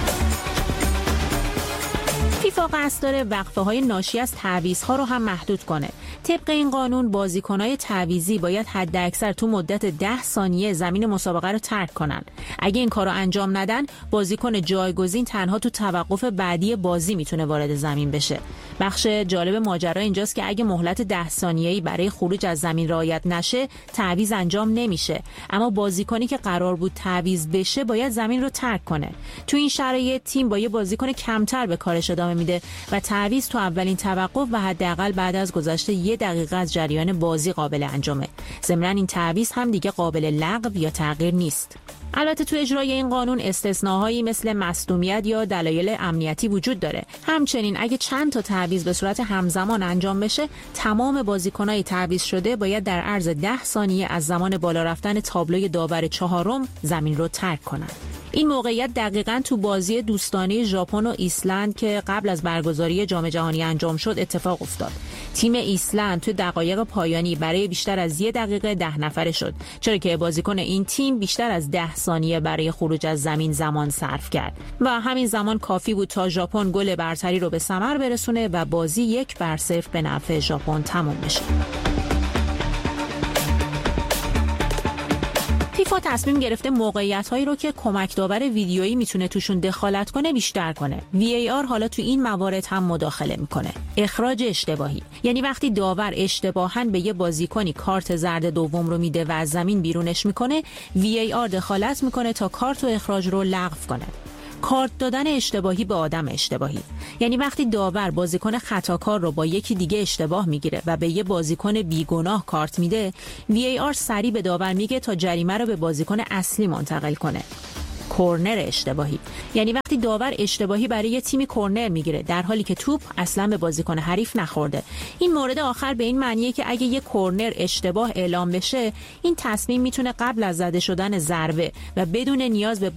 فیفا قصد داره وقفه‌های ناشی از تعویض‌ها رو هم محدود کنه. طبق این قانون بازیکن‌های تعویضی باید حداکثر تو مدت ده ثانیه زمین مسابقه رو ترک کنن. اگه این کارو انجام ندن، بازیکن جایگزین تنها تو توقف بعدی بازی میتونه وارد زمین بشه. بخش جالب ماجرا اینجاست که اگه مهلت ده ثانیه‌ای برای خروج از زمین رعایت نشه، تعویض انجام نمیشه. اما بازیکنی که قرار بود تعویض بشه باید زمین رو ترک کنه. تو این شرایط تیم با یه بازیکن کمتر به کارش ادامه میده و تعویض تو اولین توقف و حداقل بعد از گذشته یه دقیقه از جریان بازی قابل انجامه. ضمناً این تعویض هم دیگه قابل لغو یا تغییر نیست. البته تو اجرای این قانون استثناهایی مثل مصدومیت یا دلایل امنیتی وجود داره. همچنین اگه چند تا تعویض به صورت همزمان انجام بشه، تمام بازیکنای تعویض شده باید در عرض ده ثانیه از زمان بالا رفتن تابلوی داور چهارم زمین رو ترک کنن. این موقعیت دقیقاً تو بازی دوستانه ژاپن و ایسلند که قبل از برگزاری جام جهانی انجام شد اتفاق افتاد. تیم ایسلند تو دقایق پایانی برای بیشتر از یک دقیقه ده نفره شد، چرا که بازیکن این تیم بیشتر از ده ثانیه برای خروج از زمین زمان صرف کرد و همین زمان کافی بود تا ژاپن گل برتری رو به ثمر برسونه و بازی یک بر صفر به نفع ژاپن تموم بشه. فیفا تصمیم گرفته موقعیت‌هایی رو که کمک داور ویدیویی میتونه توشون دخالت کنه بیشتر کنه. وی ای آر حالا تو این موارد هم مداخله میکنه. اخراج اشتباهی، یعنی وقتی داور اشتباهاً به یه بازیکنی کارت زرد دوم رو میده و از زمین بیرونش میکنه، وی ای آر دخالت میکنه تا کارت و اخراج رو لغو کنه. کارت دادن اشتباهی به آدم اشتباهی، یعنی وقتی داور بازیکن خطاکار رو با یکی دیگه اشتباه میگیره و به یه بازیکن بیگناه کارت میده، وی ای آر سریع به داور میگه تا جریمه رو به بازیکن اصلی منتقل کنه. کورنر اشتباهی، یعنی وقتی داور اشتباهی برای یه تیمی کورنر میگیره در حالی که توپ اصلا به بازیکن حریف نخورده. این مورد آخر به این معنیه که اگه یه کورنر اشتباه اعلام بشه، این تصمیم میتونه قبل از زده شدن ضربه و بدون نیاز به